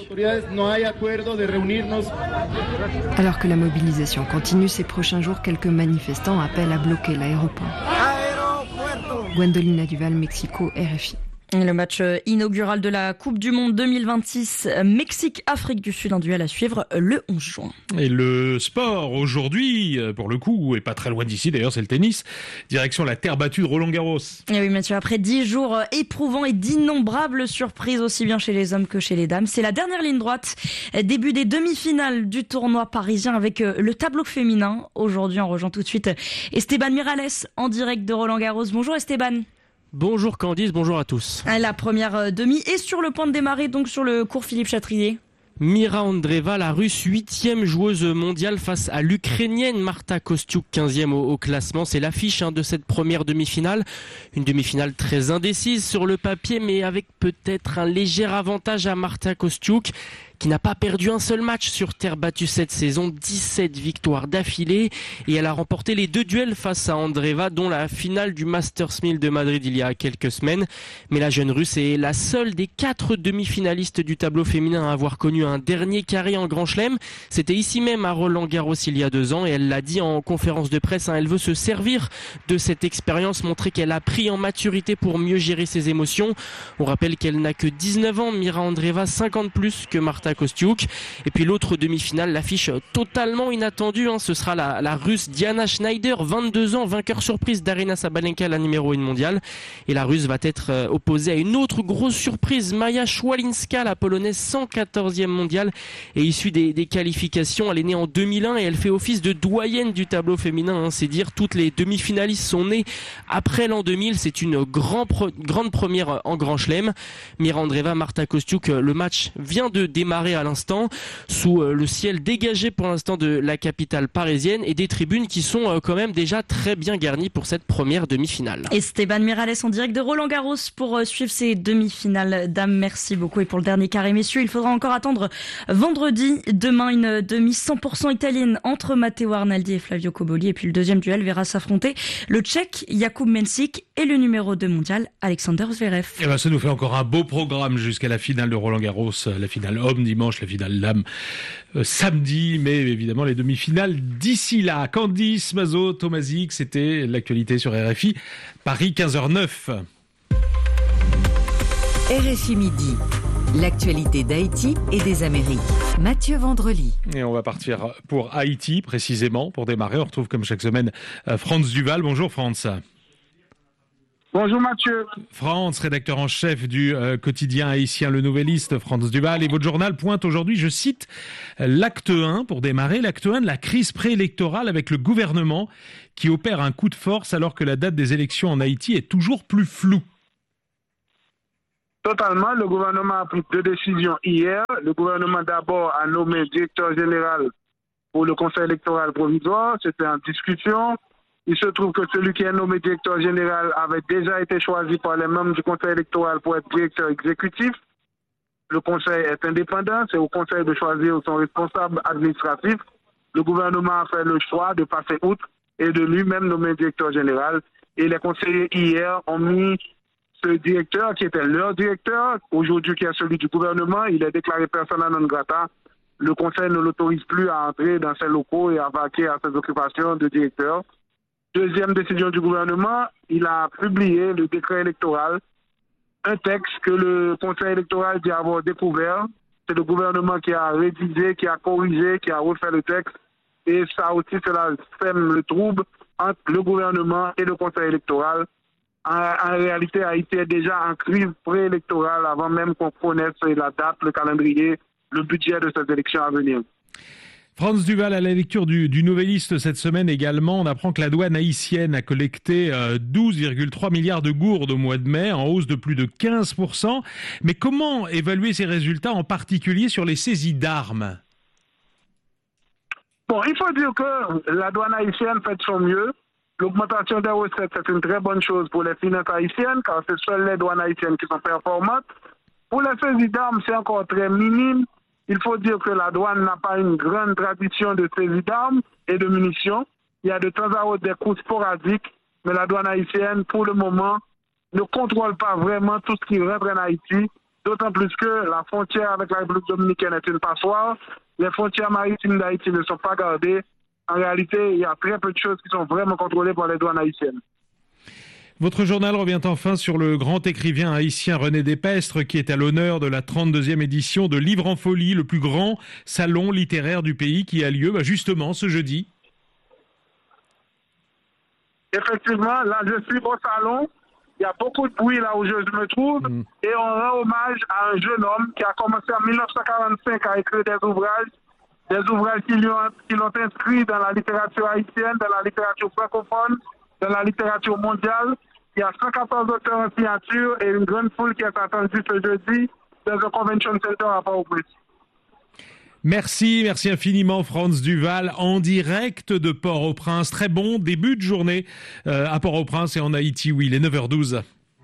Alors que la mobilisation continue ces prochains jours, quelques manifestants appellent à bloquer l'aéroport. Gwendolina Duval, Mexico, R F I. Le match inaugural de la Coupe du Monde deux mille vingt-six, Mexique-Afrique du Sud, un duel à suivre le onze juin. Et le sport aujourd'hui, pour le coup, et pas très loin d'ici d'ailleurs, c'est le tennis. Direction la terre battue de Roland-Garros. Et oui Mathieu, après dix jours éprouvants et d'innombrables surprises aussi bien chez les hommes que chez les dames, c'est la dernière ligne droite. Début des demi-finales du tournoi parisien avec le tableau féminin. Aujourd'hui, on rejoint tout de suite Esteban Miralles en direct de Roland-Garros. Bonjour Esteban. Bonjour Candice, bonjour à tous. La première demi est sur le point de démarrer, donc sur le cours Philippe Chatrier. Mira Andreeva, la Russe, huitième joueuse mondiale face à l'Ukrainienne Marta Kostyuk, quinzième au, au classement. C'est l'affiche hein, de cette première demi-finale. Une demi-finale très indécise sur le papier, mais avec peut-être un léger avantage à Marta Kostyuk, qui n'a pas perdu un seul match sur terre battue cette saison, dix-sept victoires d'affilée, et elle a remporté les deux duels face à Andreeva, dont la finale du Masters mille de Madrid il y a quelques semaines. Mais la jeune Russe est la seule des quatre demi-finalistes du tableau féminin à avoir connu un dernier carré en Grand Chelem. C'était ici même à Roland-Garros il y a deux ans, et elle l'a dit en conférence de presse, hein, elle veut se servir de cette expérience, montrer qu'elle a pris en maturité pour mieux gérer ses émotions. On rappelle qu'elle n'a que dix-neuf ans, Mira Andreeva, cinquante plus que Marta Kostyuk. Et puis l'autre demi-finale, l'affiche totalement inattendue, hein, ce sera la, la Russe Diana Schneider, vingt-deux ans, vainqueur surprise d'Aryna Sabalenka, la numéro un mondiale. Et la Russe va être euh, opposée à une autre grosse surprise, Maja Szwalinska, la Polonaise, cent quatorzième mondiale et issue des, des qualifications. Elle est née en deux mille un et elle fait office de doyenne du tableau féminin, hein, c'est dire. Toutes les demi-finalistes sont nées après l'an deux mille. C'est une grand pro, grande première en Grand Chelem. Mira Andreeva, Marta Kostyuk, le match vient de démarrer marée à l'instant, sous le ciel dégagé pour l'instant de la capitale parisienne et des tribunes qui sont quand même déjà très bien garnies pour cette première demi-finale. Esteban Miralles en direct de Roland-Garros pour suivre ces demi-finales. Dame, merci beaucoup. Et pour le dernier carré, messieurs, il faudra encore attendre vendredi. Demain, une demi cent pour cent italienne entre Matteo Arnaldi et Flavio Cobolli. Et puis le deuxième duel verra s'affronter le Tchèque Jakub Mensik et le numéro deux mondial Alexander Zverev. Et ben, ça nous fait encore un beau programme jusqu'à la finale de Roland-Garros, la finale homme dimanche, la finale dame euh, samedi, mais évidemment les demi-finales d'ici là. Candice Mazot, Tomazic, c'était l'actualité sur R F I. Paris quinze heures neuf. R F I Midi. L'actualité d'Haïti et des Amériques. Mathieu Vendrely. Et on va partir pour Haïti, précisément, pour démarrer. On retrouve comme chaque semaine Franz Duval. Bonjour Franz. Bonjour Mathieu. Franz, rédacteur en chef du euh, quotidien haïtien Le Nouvelliste, Franz Duval. Et votre journal pointe aujourd'hui, je cite, l'acte un, pour démarrer, l'acte un de la crise préélectorale avec le gouvernement qui opère un coup de force alors que la date des élections en Haïti est toujours plus floue. Totalement. Le gouvernement a pris deux décisions hier. Le gouvernement d'abord a nommé directeur général pour le conseil électoral provisoire. C'était en discussion. Il se trouve que celui qui est nommé directeur général avait déjà été choisi par les membres du conseil électoral pour être directeur exécutif. Le conseil est indépendant. C'est au conseil de choisir son responsable administratif. Le gouvernement a fait le choix de passer outre et de lui-même nommer directeur général. Et les conseillers hier ont mis ce directeur qui était leur directeur, aujourd'hui qui est celui du gouvernement, il est déclaré persona non grata. Le conseil ne l'autorise plus à entrer dans ses locaux et à vaquer à ses occupations de directeur. Deuxième décision du gouvernement, il a publié le décret électoral, un texte que le conseil électoral dit avoir découvert. C'est le gouvernement qui a rédigé, qui a corrigé, qui a refait le texte. Et ça aussi, cela sème le trouble entre le gouvernement et le conseil électoral. En, en réalité, Haïti est déjà en crise préélectorale avant même qu'on connaisse la date, le calendrier, le budget de ces élections à venir. Franz Duval, à la lecture du, du Nouvelliste cette semaine également, on apprend que la douane haïtienne a collecté euh, douze virgule trois milliards de gourdes au mois de mai, en hausse de plus de quinze pour cent. Mais comment évaluer ces résultats, en particulier sur les saisies d'armes ? Bon, il faut dire que la douane haïtienne fait de son mieux. L'augmentation des recettes, c'est une très bonne chose pour les finances haïtiennes, car c'est seules les douanes haïtiennes qui sont performantes. Pour les saisies d'armes, c'est encore très minime. Il faut dire que la douane n'a pas une grande tradition de saisie d'armes et de munitions. Il y a de temps à autre des coups sporadiques, mais la douane haïtienne, pour le moment, ne contrôle pas vraiment tout ce qui rentre en Haïti, d'autant plus que la frontière avec la République dominicaine est une passoire. Les frontières maritimes d'Haïti ne sont pas gardées. En réalité, il y a très peu de choses qui sont vraiment contrôlées par les douanes haïtiennes. Votre journal revient enfin sur le grand écrivain haïtien René Despestre qui est à l'honneur de la trente-deuxième édition de Livre en Folie, le plus grand salon littéraire du pays qui a lieu bah, justement ce jeudi. Effectivement, là je suis au salon, il y a beaucoup de bruit là où je me trouve mmh. et on rend hommage à un jeune homme qui a commencé en mille neuf cent quarante-cinq à écrire des ouvrages, des ouvrages qui l'ont, qui l'ont inscrit dans la littérature haïtienne, dans la littérature francophone, dans la littérature mondiale. Il y a cent quatorze auteurs en signature et une grande foule qui est attendue ce jeudi dans le Convention Center à Port-au-Prince. Merci, merci infiniment Franz Duval, en direct de Port-au-Prince. Très bon début de journée euh, à Port-au-Prince et en Haïti, oui, il est neuf heures douze.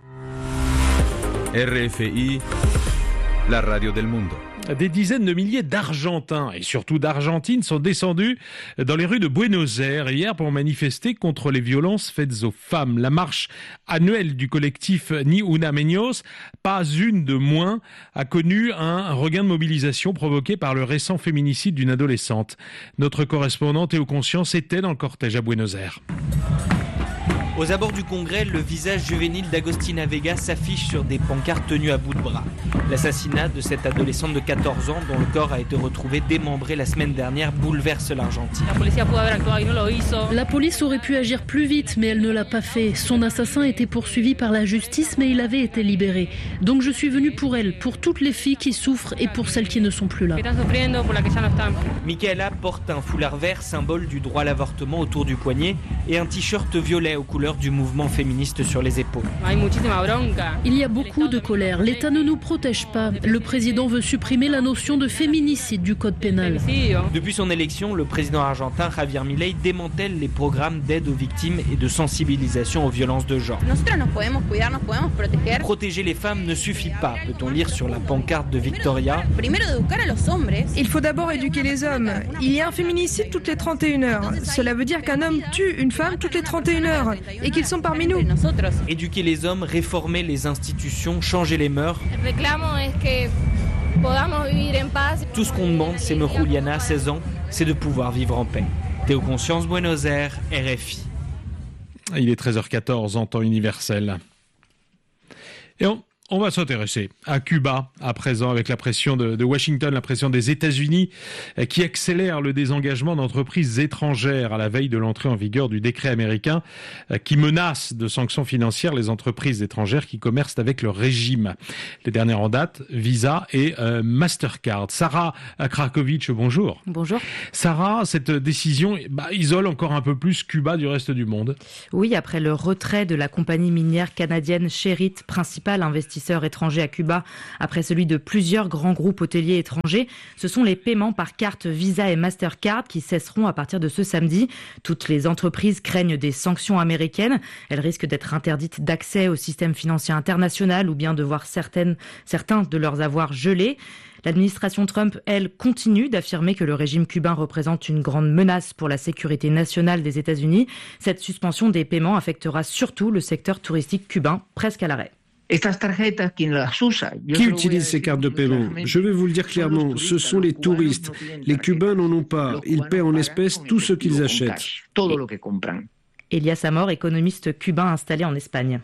R F I, la radio del mundo. Des dizaines de milliers d'Argentins et surtout d'Argentines sont descendus dans les rues de Buenos Aires hier pour manifester contre les violences faites aux femmes. La marche annuelle du collectif Ni Una Menos, pas une de moins, a connu un regain de mobilisation provoqué par le récent féminicide d'une adolescente. Notre correspondant Théo Conscience était dans le cortège à Buenos Aires. Aux abords du Congrès, le visage juvénile d'Agostina Vega s'affiche sur des pancartes tenues à bout de bras. L'assassinat de cette adolescente de quatorze ans, dont le corps a été retrouvé démembré la semaine dernière, bouleverse l'Argentine. La police aurait pu agir plus vite, mais elle ne l'a pas fait. Son assassin était poursuivi par la justice, mais il avait été libéré. Donc je suis venue pour elle, pour toutes les filles qui souffrent et pour celles qui ne sont plus là. Michaela porte un foulard vert, symbole du droit à l'avortement autour du poignet, et un t-shirt violet aux couleurs couleurs du mouvement féministe sur les épaules. Il y a beaucoup de colère. L'État ne nous protège pas. Le président veut supprimer la notion de féminicide du code pénal. Depuis son élection, le président argentin Javier Milei démantèle les programmes d'aide aux victimes et de sensibilisation aux violences de genre. Protéger les femmes ne suffit pas, peut-on lire sur la pancarte de Victoria. Il faut d'abord éduquer les hommes. Il y a un féminicide toutes les trente et une heures. Cela veut dire qu'un homme tue une femme toutes les trente et une heures et qu'ils sont parmi nous. Éduquer les hommes, réformer les institutions, changer les mœurs. Tout ce qu'on demande, c'est me Juliana, seize ans, c'est de pouvoir vivre en paix. Théo Conscience, Buenos Aires, R F I. Il est treize heures quatorze en temps universel. Et on, on va s'intéresser à Cuba à présent avec la pression de, de Washington, la pression des États-Unis euh, qui accélère le désengagement d'entreprises étrangères à la veille de l'entrée en vigueur du décret américain euh, qui menace de sanctions financières les entreprises étrangères qui commercent avec le régime. Les dernières en date, Visa et euh, Mastercard. Sarah Krakovic, bonjour. Bonjour. Sarah, cette décision bah, isole encore un peu plus Cuba du reste du monde. Oui, après le retrait de la compagnie minière canadienne Sherritt, principal investisseur étrangers à Cuba, après celui de plusieurs grands groupes hôteliers étrangers, ce sont les paiements par carte Visa et Mastercard qui cesseront à partir de ce samedi. Toutes les entreprises craignent des sanctions américaines. Elles risquent d'être interdites d'accès au système financier international ou bien de voir certaines, certains de leurs avoirs gelés. L'administration Trump, elle, continue d'affirmer que le régime cubain représente une grande menace pour la sécurité nationale des États-Unis. Cette suspension des paiements affectera surtout le secteur touristique cubain, presque à l'arrêt. Qui utilise ces cartes de paiement? Je vais vous le dire clairement, ce sont les touristes. Les Cubains n'en ont pas. Ils paient en espèces tout ce qu'ils achètent. Elias Amor, économiste cubain installé en Espagne.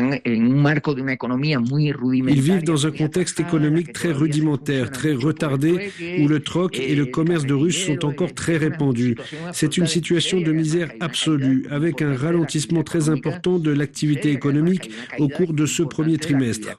Ils vivent dans un contexte économique très rudimentaire, très retardé, où le troc et le commerce de Russes sont encore très répandus. C'est une situation de misère absolue, avec un ralentissement très important de l'activité économique au cours de ce premier trimestre.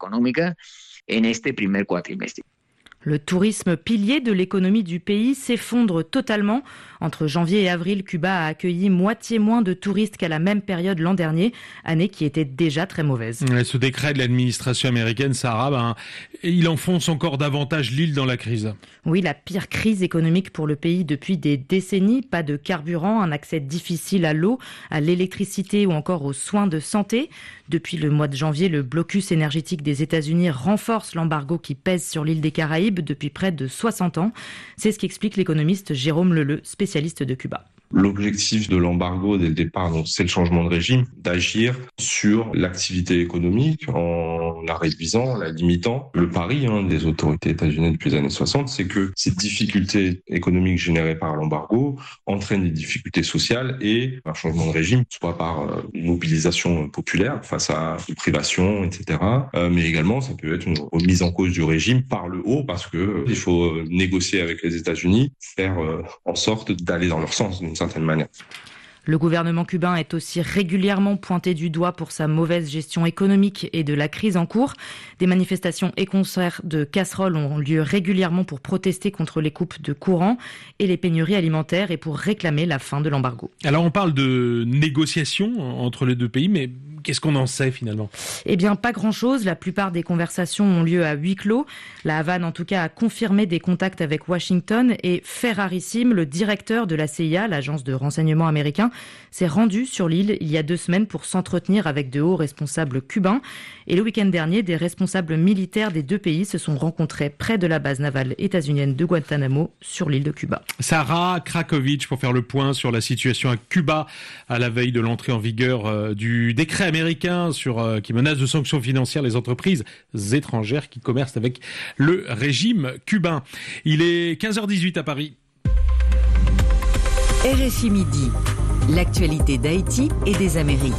Le tourisme, pilier de l'économie du pays, s'effondre totalement. Entre janvier et avril, Cuba a accueilli moitié moins de touristes qu'à la même période l'an dernier, année qui était déjà très mauvaise. Et ce décret de l'administration américaine, Sarah, ben, il enfonce encore davantage l'île dans la crise. Oui, la pire crise économique pour le pays depuis des décennies. Pas de carburant, un accès difficile à l'eau, à l'électricité ou encore aux soins de santé. Depuis le mois de janvier, le blocus énergétique des États-Unis renforce l'embargo qui pèse sur l'île des Caraïbes depuis près de soixante ans. C'est ce qu'explique l'économiste Jérôme Leleu, spécialiste de Cuba. L'objectif de l'embargo dès le départ, donc, c'est le changement de régime, d'agir sur l'activité économique en la réduisant, en la limitant. Le pari hein, des autorités états-uniennes depuis les années soixante, c'est que ces difficultés économiques générées par l'embargo entraînent des difficultés sociales et un changement de régime, soit par euh, une mobilisation populaire face à une privation, et cetera. Euh, mais également, ça peut être une remise en cause du régime par le haut, parce que euh, il faut euh, négocier avec les États-Unis, faire euh, en sorte d'aller dans leur sens d'une certaine manière. Le gouvernement cubain est aussi régulièrement pointé du doigt pour sa mauvaise gestion économique et de la crise en cours. Des manifestations et concerts de casseroles ont lieu régulièrement pour protester contre les coupes de courant et les pénuries alimentaires et pour réclamer la fin de l'embargo. Alors on parle de négociations entre les deux pays, mais qu'est-ce qu'on en sait finalement ? Eh bien, pas grand-chose. La plupart des conversations ont lieu à huis clos. La Havane, en tout cas, a confirmé des contacts avec Washington et Ferrarissime, le directeur de la C I A, l'agence de renseignement américain, s'est rendu sur l'île il y a deux semaines pour s'entretenir avec de hauts responsables cubains. Et le week-end dernier, des responsables militaires des deux pays se sont rencontrés près de la base navale états-unienne de Guantanamo sur l'île de Cuba. Sarah Krakovic pour faire le point sur la situation à Cuba à la veille de l'entrée en vigueur euh, du décret américain sur, euh, qui menace de sanctions financières les entreprises étrangères qui commercent avec le régime cubain. Il est quinze heures dix-huit à Paris. R F I Midi, l'actualité d'Haïti et des Amériques.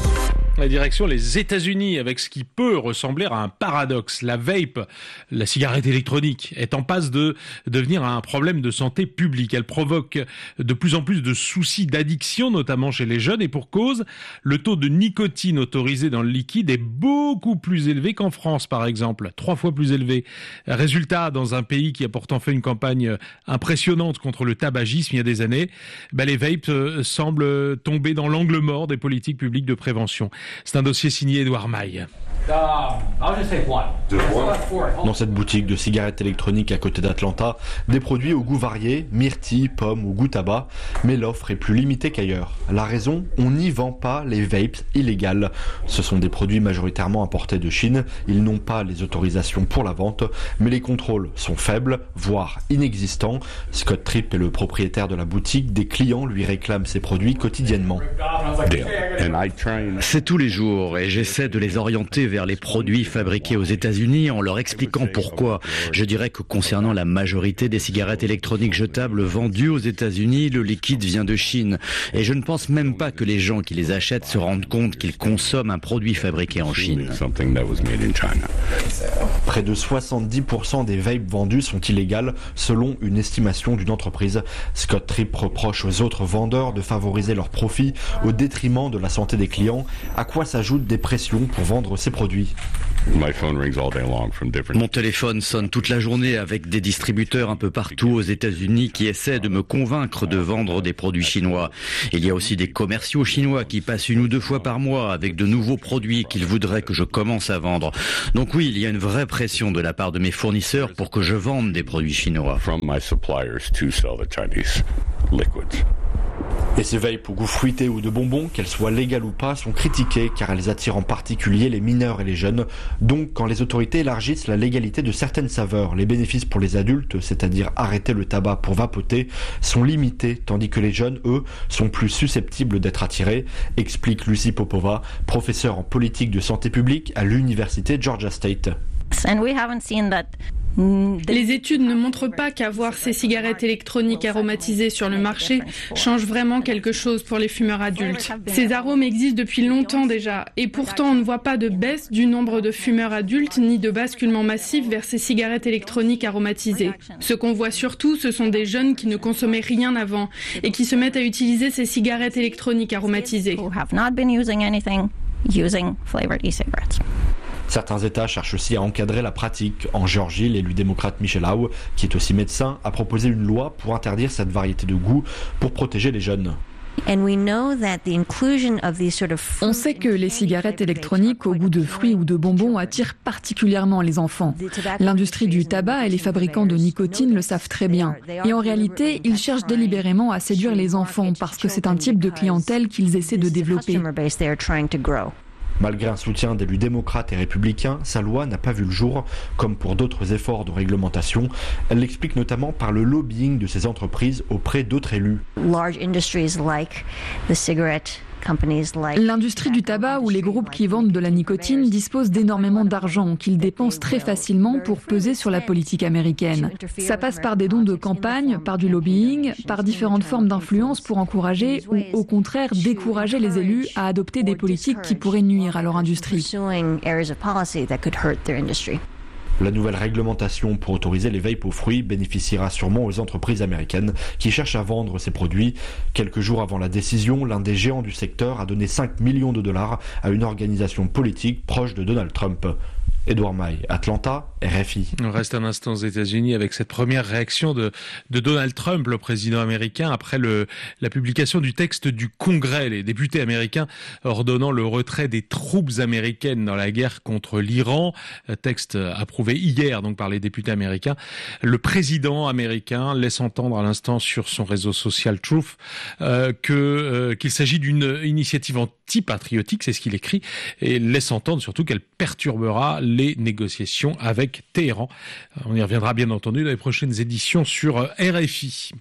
La direction les États-Unis avec ce qui peut ressembler à un paradoxe. La vape, la cigarette électronique, est en passe de devenir un problème de santé publique. Elle provoque de plus en plus de soucis d'addiction, notamment chez les jeunes, et pour cause, le taux de nicotine autorisé dans le liquide est beaucoup plus élevé qu'en France, par exemple, trois fois plus élevé. Résultat, dans un pays qui a pourtant fait une campagne impressionnante contre le tabagisme il y a des années, ben les vapes semblent tomber dans l'angle mort des politiques publiques de prévention. C'est un dossier signé Edouard Maille. Dans cette boutique de cigarettes électroniques à côté d'Atlanta, des produits au goût varié, myrtille, pomme ou goût tabac, mais l'offre est plus limitée qu'ailleurs. La raison, on n'y vend pas les vapes illégales. Ce sont des produits majoritairement importés de Chine, ils n'ont pas les autorisations pour la vente, mais les contrôles sont faibles, voire inexistants. Scott Tripp est le propriétaire de la boutique, des clients lui réclament ces produits quotidiennement. C'est tous les jours et j'essaie de les orienter vers les produits fabriqués aux États-Unis en leur expliquant pourquoi. Je dirais que concernant la majorité des cigarettes électroniques jetables vendues aux États-Unis, le liquide vient de Chine. Et je ne pense même pas que les gens qui les achètent se rendent compte qu'ils consomment un produit fabriqué en Chine. Près de soixante-dix pour cent des vapes vendus sont illégales, selon une estimation d'une entreprise. Scott Tripp reproche aux autres vendeurs de favoriser leurs profits au détriment de la santé des clients, à quoi s'ajoutent des pressions pour vendre ces produits. Mon téléphone sonne toute la journée avec des distributeurs un peu partout aux États-Unis qui essaient de me convaincre de vendre des produits chinois. Il y a aussi des commerciaux chinois qui passent une ou deux fois par mois avec de nouveaux produits qu'ils voudraient que je commence à vendre. Donc oui, il y a une vraie pression de la part de mes fournisseurs pour que je vende des produits chinois. Et ces vapes au goût fruité ou de bonbons, qu'elles soient légales ou pas, sont critiquées car elles attirent en particulier les mineurs et les jeunes. Donc quand les autorités élargissent la légalité de certaines saveurs, les bénéfices pour les adultes, c'est-à-dire arrêter le tabac pour vapoter, sont limités, tandis que les jeunes, eux, sont plus susceptibles d'être attirés, explique Lucy Popova, professeure en politique de santé publique à l'université Georgia State. Les études ne montrent pas qu'avoir ces cigarettes électroniques aromatisées sur le marché change vraiment quelque chose pour les fumeurs adultes. Ces arômes existent depuis longtemps déjà, et pourtant on ne voit pas de baisse du nombre de fumeurs adultes ni de basculement massif vers ces cigarettes électroniques aromatisées. Ce qu'on voit surtout, ce sont des jeunes qui ne consommaient rien avant et qui se mettent à utiliser ces cigarettes électroniques aromatisées. Certains États cherchent aussi à encadrer la pratique. En Géorgie, l'élu démocrate Michel Aoun, qui est aussi médecin, a proposé une loi pour interdire cette variété de goût pour protéger les jeunes. On sait que les cigarettes électroniques au goût de fruits ou de bonbons attirent particulièrement les enfants. L'industrie du tabac et les fabricants de nicotine le savent très bien. Et en réalité, ils cherchent délibérément à séduire les enfants parce que c'est un type de clientèle qu'ils essaient de développer. Malgré un soutien d'élus démocrates et républicains, sa loi n'a pas vu le jour, comme pour d'autres efforts de réglementation. Elle l'explique notamment par le lobbying de ces entreprises auprès d'autres élus. L'industrie du tabac ou les groupes qui vendent de la nicotine disposent d'énormément d'argent qu'ils dépensent très facilement pour peser sur la politique américaine. Ça passe par des dons de campagne, par du lobbying, par différentes formes d'influence pour encourager ou au contraire décourager les élus à adopter des politiques qui pourraient nuire à leur industrie. La nouvelle réglementation pour autoriser les vapes aux fruits bénéficiera sûrement aux entreprises américaines qui cherchent à vendre ces produits. Quelques jours avant la décision, l'un des géants du secteur a donné cinq millions de dollars à une organisation politique proche de Donald Trump. Edouard Maille, Atlanta, R F I. On reste un instant aux États-Unis avec cette première réaction de, de Donald Trump, le président américain, après le, la publication du texte du Congrès, les députés américains ordonnant le retrait des troupes américaines dans la guerre contre l'Iran. Texte approuvé hier donc par les députés américains. Le président américain laisse entendre à l'instant sur son réseau social Truth euh, que euh, qu'il s'agit d'une initiative anti-patriotique, c'est ce qu'il écrit, et laisse entendre surtout qu'elle perturbera les négociations avec Téhéran. On y reviendra bien entendu dans les prochaines éditions sur R F I.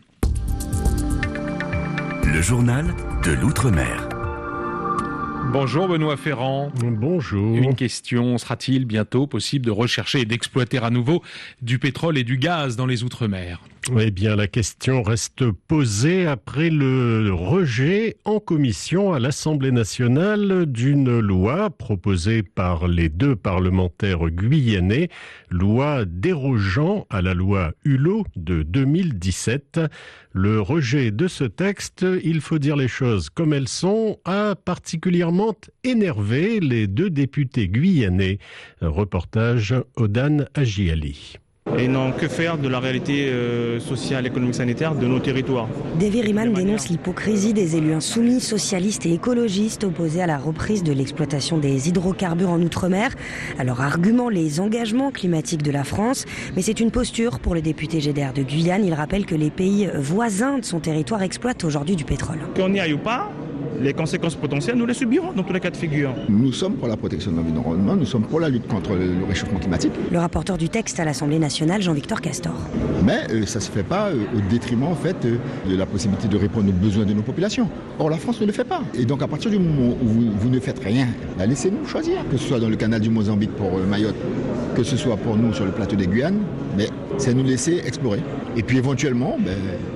Le journal de l'Outre-mer. Bonjour Benoît Ferrand. Bonjour. Une question, sera-t-il bientôt possible de rechercher et d'exploiter à nouveau du pétrole et du gaz dans les Outre-mer ? Eh bien, la question reste posée après le rejet en commission à l'Assemblée nationale d'une loi proposée par les deux parlementaires guyanais, loi dérogeant à la loi Hulot de deux mille dix-sept. Le rejet de ce texte, il faut dire les choses comme elles sont, a particulièrement énervé les deux députés guyanais. Un reportage Odan Agiali. Et n'ont que faire de la réalité euh, sociale, économique, sanitaire de nos territoires. Davy Riemann dénonce l'hypocrisie des élus insoumis, socialistes et écologistes opposés à la reprise de l'exploitation des hydrocarbures en Outre-mer. Alors argument, les engagements climatiques de la France, mais c'est une posture pour le député G D R de Guyane. Il rappelle que les pays voisins de son territoire exploitent aujourd'hui du pétrole. Qu'on n'y aille ou pas, les conséquences potentielles, nous les subirons dans tous les cas de figure. Nous sommes pour la protection de l'environnement, nous sommes pour la lutte contre le réchauffement climatique. Le rapporteur du texte à l'Assemblée nationale, Jean-Victor Castor. Mais euh, ça ne se fait pas euh, au détriment en fait, euh, de la possibilité de répondre aux besoins de nos populations. Or, la France ne le fait pas. Et donc, à partir du moment où vous, vous ne faites rien, bah, laissez-nous choisir. Que ce soit dans le canal du Mozambique pour euh, Mayotte, que ce soit pour nous sur le plateau des Guyanes, mais c'est nous laisser explorer. Et puis éventuellement, ben,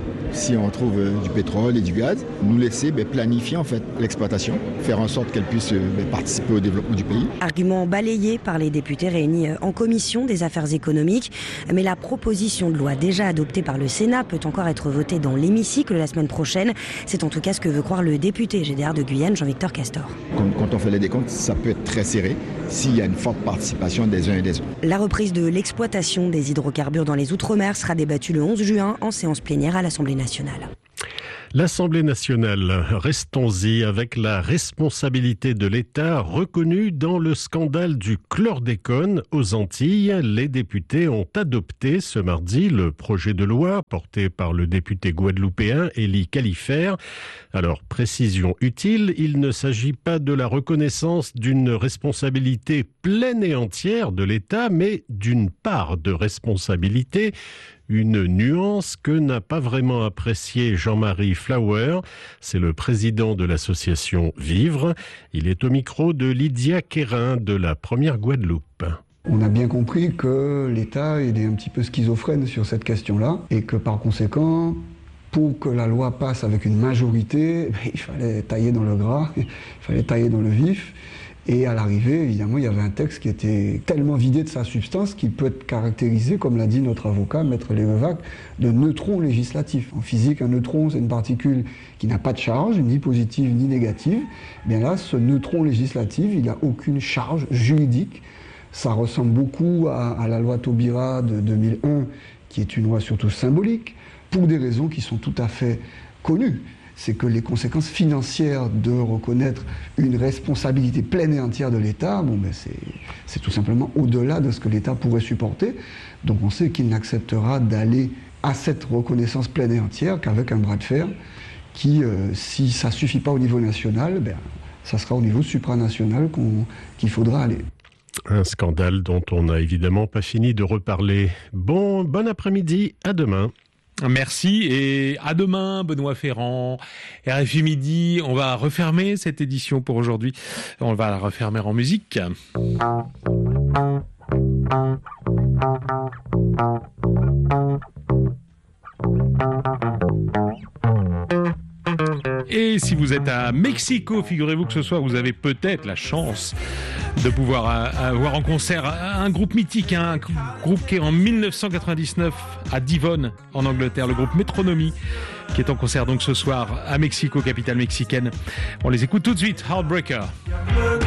si on trouve euh, du pétrole et du gaz, nous laisser ben, planifier en fait l'exploitation, faire en sorte qu'elle puisse euh, ben, participer au développement du pays. Argument balayé par les députés réunis en commission des affaires économiques, mais la proposition de loi déjà adoptée par le Sénat peut encore être votée dans l'hémicycle la semaine prochaine. C'est en tout cas ce que veut croire le député G D R de Guyane, Jean-Victor Castor. Quand, quand on fait les décomptes, ça peut être très serré s'il y a une forte participation des uns et des autres. La reprise de l'exploitation des hydrocarbures dans les Outre-mer sera débattue le onze juin en séance plénière à l'Assemblée nationale. L'Assemblée nationale, restons-y avec la responsabilité de l'État reconnue dans le scandale du chlordécone aux Antilles. Les députés ont adopté ce mardi le projet de loi porté par le député guadeloupéen Élie Califert. Alors, précision utile, il ne s'agit pas de la reconnaissance d'une responsabilité pleine et entière de l'État, mais d'une part de responsabilité. Une nuance que n'a pas vraiment appréciée Jean-Marie Flower. C'est le président de l'association Vivre. Il est au micro de Lydia Quérin de la Première Guadeloupe. On a bien compris que l'État il est un petit peu schizophrène sur cette question-là et que par conséquent, pour que la loi passe avec une majorité, il fallait tailler dans le gras, il fallait tailler dans le vif. Et à l'arrivée, évidemment, il y avait un texte qui était tellement vidé de sa substance qu'il peut être caractérisé, comme l'a dit notre avocat, Maître Lévevac, de neutron législatif. En physique, un neutron, c'est une particule qui n'a pas de charge, ni positive ni négative. Bien là, ce neutron législatif, il n'a aucune charge juridique. Ça ressemble beaucoup à, à la loi Taubira de deux mille un, qui est une loi surtout symbolique, pour des raisons qui sont tout à fait connues. C'est que les conséquences financières de reconnaître une responsabilité pleine et entière de l'État, bon, ben c'est, c'est tout simplement au-delà de ce que l'État pourrait supporter. Donc on sait qu'il n'acceptera d'aller à cette reconnaissance pleine et entière qu'avec un bras de fer qui, euh, si ça ne suffit pas au niveau national, ben, ça sera au niveau supranational qu'on, qu'il faudra aller. Un scandale dont on n'a évidemment pas fini de reparler. Bon, bon après-midi, à demain. Merci et à demain Benoît Ferrand, R F I Midi. On va refermer cette édition pour aujourd'hui. On va la refermer en musique. Et si vous êtes à Mexico, figurez-vous que ce soir vous avez peut-être la chance de pouvoir avoir en concert un groupe mythique, un groupe qui est en dix-neuf cent quatre-vingt-dix-neuf à Devon en Angleterre, le groupe Metronomy, qui est en concert donc ce soir à Mexico, capitale mexicaine. On les écoute tout de suite, Heartbreaker.